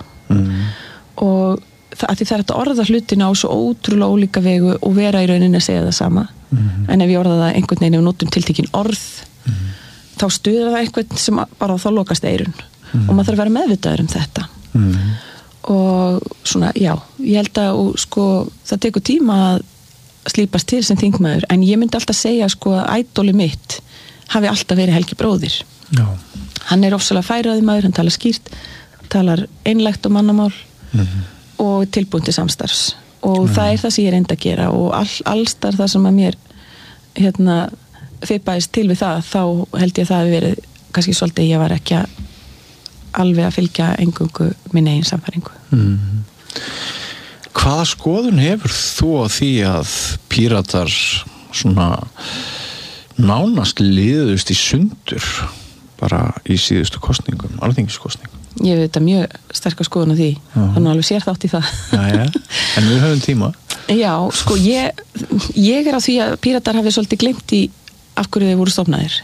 og að því það er að orða hlutina á svo ótrúlega ólíka vegu og vera í rauninni að segja það sama en ef ég orða það einhvern veginn ef notum tiltekin orð þá stuðar það einhvern sem bara þá lokast eyrun og maður þarf að vera meðvitaður þetta og svona, já ég held að sko, það tekur tíma að slípast til sem þingmaður en ég myndi alltaf segja sko að ædóli mitt hafi alltaf verið Helgi bróðir hann er ofsalega færaði maður, hann talar skýrt talar einlægt og mannamál og tilbúin til samstarfs og það er það sem ég reyndi að gera og allstar það sem að mér fippaðist til við það þá held ég að það hafi verið kannski svolítið ég var ekki alveg að fylgja engungu minn eigin samfæringu Hvaða skoðun hefur þú á því að Píratar svona nánast liðust í sundur bara í síðustu kosningum, alþingiskosningum? Ég veit að mjög sterka skoðun á því þannig alveg sér þátt í það En við höfum tíma Já, sko ég er á því að Píratar hafi svolítið gleymt í af hverju þeir voru stofnaðir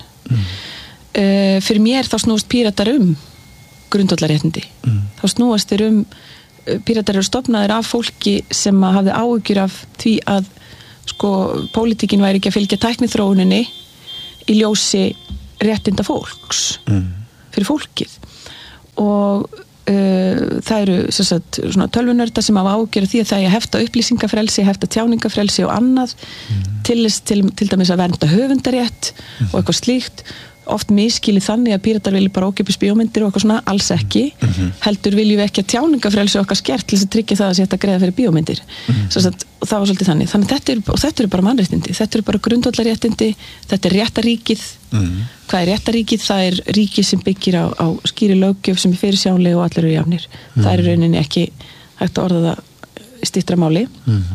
fyrir mér þá snúast Píratar grundvallarréttindi þá snúast þeir Píratar eru stofnaðir af fólki sem hafði áhyggjur af því að pólitíkin væri ekki að fylgja tækniþróuninni í ljósi réttinda fólks fyrir fólkið og það eru svona tölvunörda sem hafa áhyggjur af því að það er að hefta upplýsingafrelsi, hefta tjáningafrelsi og annað til dæmis að vernda höfundarétt og eitthvað slíkt oft miskilið þannig að Píratar vilja bara ókeypis bíómyndir og eitthvað svona, alls ekki heldur viljum við ekki að tjáningafrelsi okkar skert til þess að tryggja það að sé hægt að greiða fyrir bíómyndir og það var svolítið þannig þetta eru bara mannréttindi, þetta eru bara grundvallarréttindi, þetta er réttaríkið hvað er réttaríkið? Það er ríkið sem byggir á skýri löggjöf sem er fyrirsjáanleg og allir eru jafnir það er í rauninni ekki hægt að orða það styttra máli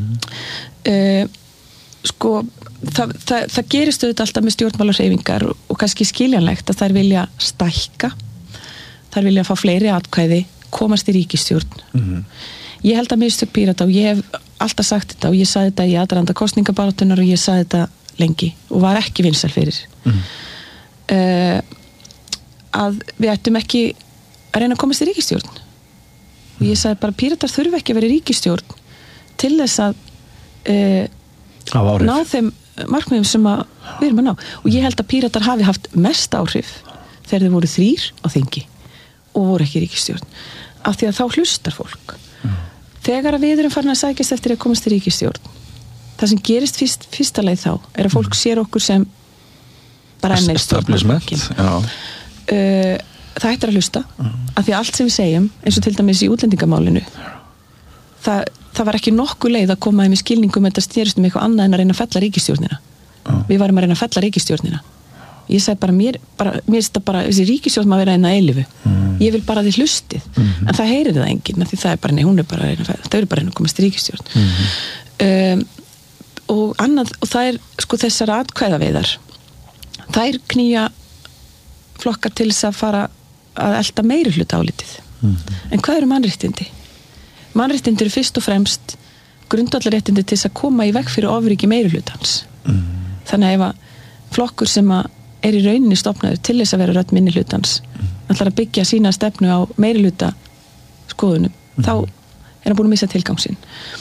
það gerist auðvitað alltaf með stjórnmálahreyfingar og kannski skiljanlegt að þær vilja stækka þær vilja fá fleiri atkvæði komast í ríkisstjórn ég held að mistök Pírata og ég hef alltaf sagt þetta og ég sagði þetta í aðdraganda kosningabaráttunnar og ég sagði þetta lengi og var ekki vinsæl fyrir að við ættum ekki að reyna að komast í ríkisstjórn og ég sagði bara Píratar þurfa ekki að vera í ríkisstjórn til þess að ná þeim markmiðum sem við erum að ná og ég held að Píratar hafi haft mest áhrif þegar þeir voru 3 á þingi og voru ekki í ríkisstjórn af því að þá hlustar fólk þegar að við erum farin að sækjast eftir að komast í ríkisstjórn það sem gerist fyrsta leið þá er að fólk sér okkur sem bara ennir stjórnmálaflokkin það hættir að hlusta af því að allt sem við segjum eins og til dæmis í útlendingamálinu það var ekki nokkuð leið að koma þeim í skilningum þetta styrst eitthvað annað en að reyna að fella ríkisstjórnina við varum að reyna að fella ríkisstjórnina ég sagði bara, mér finnst það bara þessi ríkisstjórn maður vera eina eilifu ég vil bara þið hlustið en það heyrir það enginn því það er bara, nei hún er bara að reyna það er bara að reyna að komast í ríkisstjórn og annað og það er þessar atkvæðaveiðar þær knýja flokkar til þess að fara að elta meiri hluta álitið en hvað eru mannréttindi? Mannréttindi eru fyrst og fremst grundvallarréttindi til þess að koma í veg fyrir ofríki meirihlutans þannig að ef að flokkur sem er í rauninni stofnaður til þess að vera rödd minnihlutans ætlar að byggja sína stefnu á meirihluta skoðunum þá er hann búin að missa tilgang sinn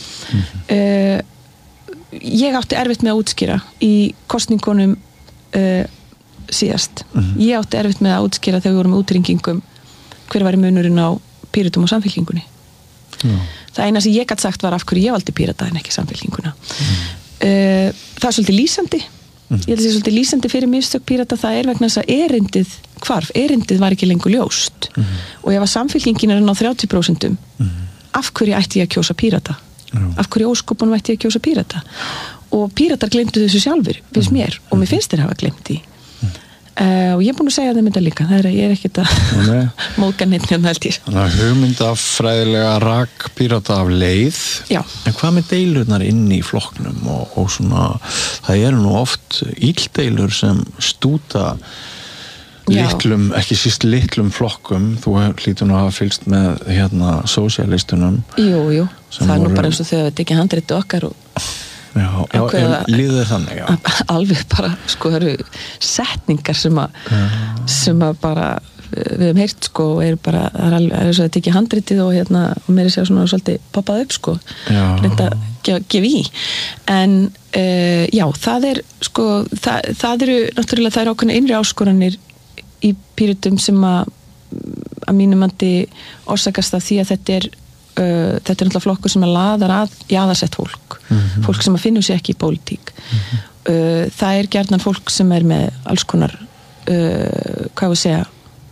ég átti erfitt með að útskýra í kosningunum síðast ég átti erfitt með að útskýra þegar við vorum með útringingum hver var í munurinn á Pírötum og Samfylkingunni það eina sem ég gætt sagt var af hverju ég valdi Pírata en ekki Samfylkinguna það er svolítið lýsandi ég held að það er svolítið lýsandi fyrir mistök Pírata það er vegna þess að erindið var ekki lengur ljóst og ef að Samfylkingin er að ná 30% af hverju ætti ég að kjósa Pírata af hverju óskopunum ætti ég að kjósa Pírata og Píratar gleymdu þessu sjálfur finnst mér og mér finnst þeir hafa gleymt því og ég er búin að segja þeim þetta líka ég er ekkert að móðga neitt hérna held ég Þannig að hugmyndafræðilega rak Pírata af leið Já. En hvað með deilurnar inn í flokknum og svona, það eru nú oft íldeilur sem stúta litlum, ekki síst litlum flokkum þú hlýtur nú að hafa fylgst með sósíalistunum Jú, það er nú bara eins og þau að tekja handriti okkar og Já, líður þannig, já. Alveg bara, það eru setningar sem að bara við hefum heyrt, er bara það er svo að tekja handritið og mér er sér svona svolítið poppað upp, reynda að gefa í. En, já, það er, það eru, náttúrulega, það eru ákveðna innri áskoranir í Pírötum sem að mínum mati orsakast af því að þetta er náttúrulega flokkur sem laðar að jaðarsett fólk fólk sem finnur sig ekki í pólitík það er gjarnan fólk sem er með alls konar hvað við segja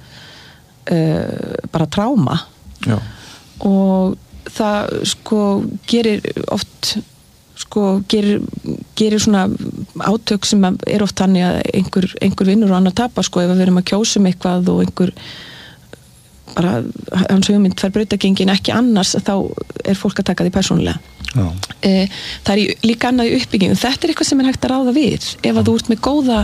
bara tráma Já. og það gerir oft gerir svona átök sem er oft þannig að einhver vinnur og annar tapar ef við erum að kjósa eitthvað og einhver bara hans hugmynd fær brautagengin ekki annars þá er fólk að taka því persónulega það er líka annað í uppbyggingum þetta er eitthvað sem er hægt að ráða við ef að þú ert með góða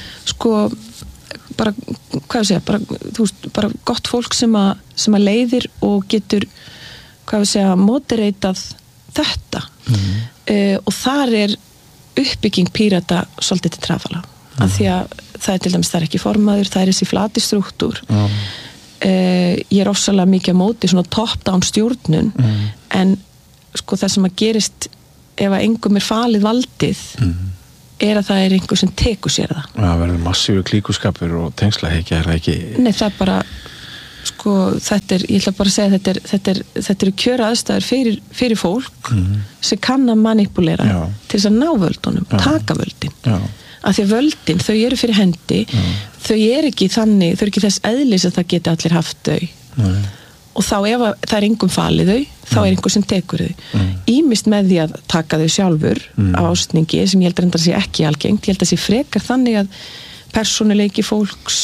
bara, hvað ég segja bara gott fólk sem að leiðir og getur hvað ég segja, moderatað þetta og þar er uppbygging Pírata svolítið til trafala af því að það er til dæmis það er ekki formaður, það er þessi flati strúktúr ég ofsalega mikið á móti svona top-down stjórnun en sko það sem að gerist ef að engum falið valdið að það einhver sem tekur sér það. Það verður massífur klíkuskapur og tengslahyggja það ekki? Nei, það bara sko, ég ætla bara að segja þetta eru kjöra aðstæður fyrir fólk sem kann að manipulera til þess að ná völdunum, taka völdin. Af því að völdin, þau eru fyrir hendi, þau eru ekki þannig, þau eru ekki þess eðlis að það geti allir haft þau. Nei. Og þá ef það engum falið þau, þá einhver sem tekur þau. Ýmist með því að taka þau sjálfur á ástningi, sem ég held að sé ekki algengt, ég held að sé frekar þannig að persónuleiki fólks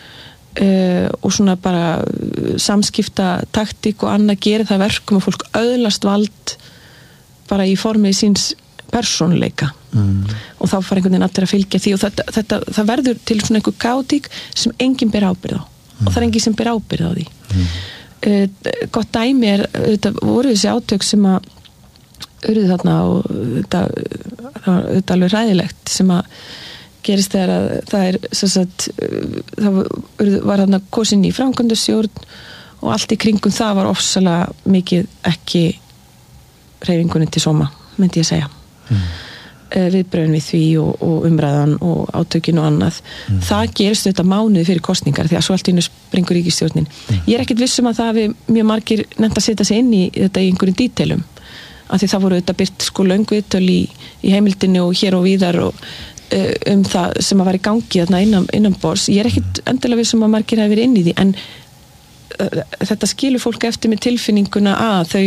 og svona bara samskipta taktík og annað gerir það verkum að fólk öðlast vald bara í formi síns persónuleika og þá fara einhvern veginn allir að fylgja því og það verður til svona einhver kaotík sem enginn ber ábyrgð á og það enginn sem ber ábyrgð á því. Gott dæmi þetta voru þessi átök sem að urðu þarna og þetta alveg ræðilegt sem að gerist þegar að það sem sagt, það var þarna kosin í framkvæmdastjórn og allt í kringum það var ofsalega mikið ekki hreyfingunni til sóma, myndi ég segja. Viðbrögðin við því og umræðan og átökin og annað. Það gerist þetta mánuði fyrir kosningar því að svo allt í einu springur ríkisstjórnin. Ég er ekkert viss að það hafi mjög margir nefnt að setja sig inn í þetta í einhverjum dítelum. Af því það voru þetta byrt sko löng viðtöl í heimildinni og hér og víðar og það sem að var í gangi þarna innan borðs. Ég er ekkert endilega viss að margir hafi verið inn í því en þetta skilur fólk eftir með tilfinninguna að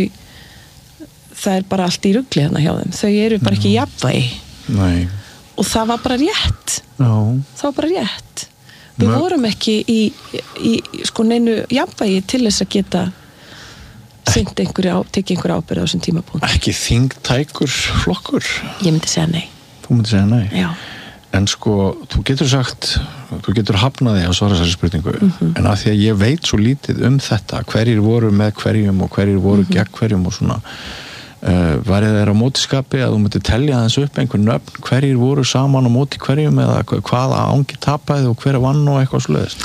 það bara allt í rugli hérna hjá þeim. Þau eru bara ekki jafnvægi. Nei. Og það var bara rétt. Já. Það var bara rétt. Við vorum ekki í sko neinu jafnvægi til þess að geta tekið einhverja ábyrgð á þessum tímapunkt. Ekki þingtækur flokkur? Ég myndi segja nei. Þú myndi segja nei? Já. En sko, þú getur hafnað því að svara þessari spurningu en af því að ég veit svo lítið þetta, hverjir voru með hverjum og hverjir voru gegn hverjum og svona værið þeir á mótiskapi að þú myndir telja aðeins upp einhver nöfn, hverjir voru saman á móti hverjum eða hvaða ángi tapaði og hver vann og eitthvað svoleiðist?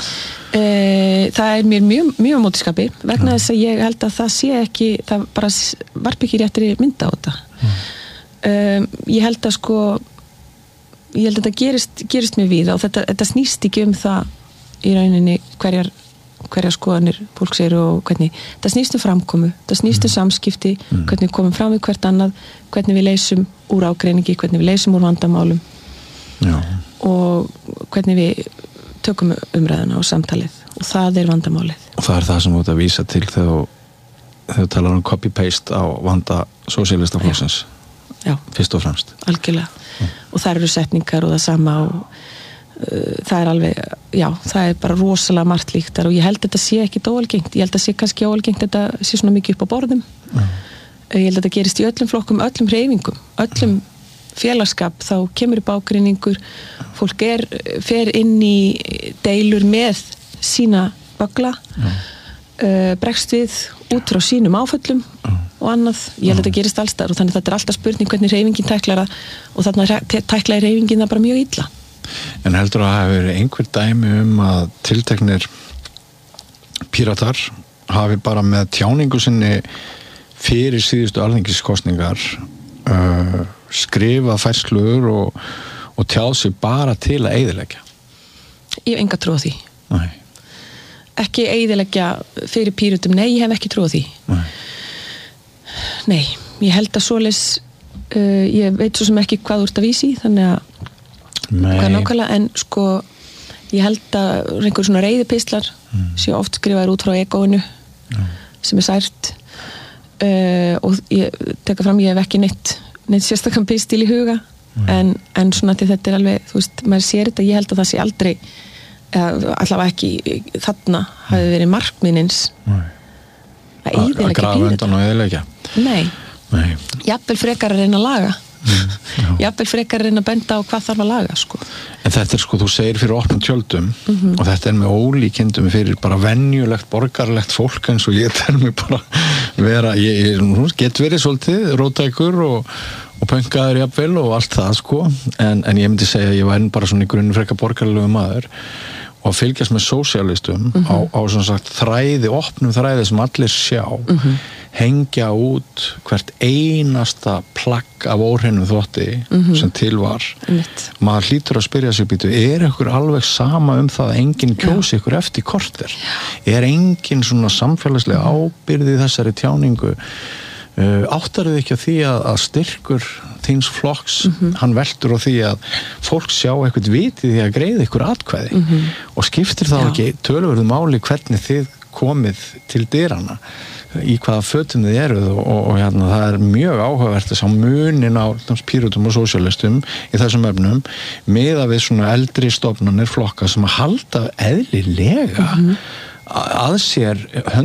Það mér mjög á mótiskapi vegna þess að ég held að það sé ekki, það bara varp ekki réttri mynda á þetta. Ég held að þetta gerist mér við og þetta snýst ekki það í rauninni hverjar skoðanir fólks eru og hvernig það snýst framkomu, það snýst samskipti hvernig við komum fram við hvert annað hvernig við leysum úr ágreiningi, hvernig við leysum úr vandamálum og hvernig við tökum umræðuna og samtalið og það vandamálið. Og það það sem þú ert að vísa til þegar þú talar copy-paste á vanda sósíalistaflokksins fyrst og fremst. Algjörlega. Og það eru setningar og það sama og það alveg, það bara rosalega margt líkt þar og ég held að þetta sé ekki óalgengt, ég held að þetta sé kannski óalgengt þetta sé svona mikið upp á borðum ég held að þetta gerist í öllum flokkum, öllum hreyfingum, öllum félagskap, þá kemur upp ágreiningur fólk fer inn í deilur með sína bagla bregst við út frá sínum áföllum og annað, ég held að þetta gerist alls þar og þannig þetta alltaf spurning hvernig hreyfingin tæklar og þarna tæklaði hreyfingin það bara mjög illa. En heldur að það hafi verið einhver dæmi að tilteknir píratar hafi bara með tjáningu sinni fyrir síðustu alþingiskosningar skrifa færslur og tjáð sig bara til að eyðileggja? Ég hef enga trú á því. Nei. Ekki eyðileggja fyrir pírutum, nei, ég hef ekki trú á því. Nei, ég held að svoleiðis ég veit svo sem ekki hvað þú ert að vísi þannig að hvað nákvæmlega, en sko ég held að einhver svona reiðipistlar sé oft skrifaður út frá egóinu sem sært og ég teka fram, ég hef ekki neitt sérstakann pistil í huga en svona til þetta alveg, þú veist, maður sér þetta, ég held að það sé aldrei allavega ekki þarna hafi verið markmiðnins að eyðileggja grafa undan og eyðileggja. Nei. Jafnvel frekar að reyna að laga jafnvel frekar að reyna að benda á hvað þarf að laga sko. En þetta sko, þú segir fyrir opnum tjöldum og þetta með ólíkindum fyrir bara venjulegt, borgarlegt fólk eins og ég tel mig bara vera, ég get verið svolítið róttækur og pönkaður jafnvel og allt það sko en ég myndi segja að ég væri bara svona í grunni frekar borgarlegu maður og fylgjast með sósíalistum á svona sagt opnum þræði sem allir sjá, hengja út hvert einasta plagg af óhreinum þvotti sem til var. Maður hlýtur að spyrja sig, býtu, ykkur alveg sama það að enginn kjósi ykkur eftir korter? Enginn svona samfélagslega ábyrgð í þessari tjáningu? Áttar þið ekki á því að styrkur þíns flokks, hann veltur á því að fólk sjá eitthvað vitið því að greiða ykkur atkvæði og skiptir þá ekki töluverðu máli hvernig þið komið til dyrana, í hvaða fötum þið eruð og hérna það mjög áhugavert að sjá munin á Pírötum og sósíalistum í þessum efnum miðað við svona eldri stofnanir flokka sem að halda eðlilega að sér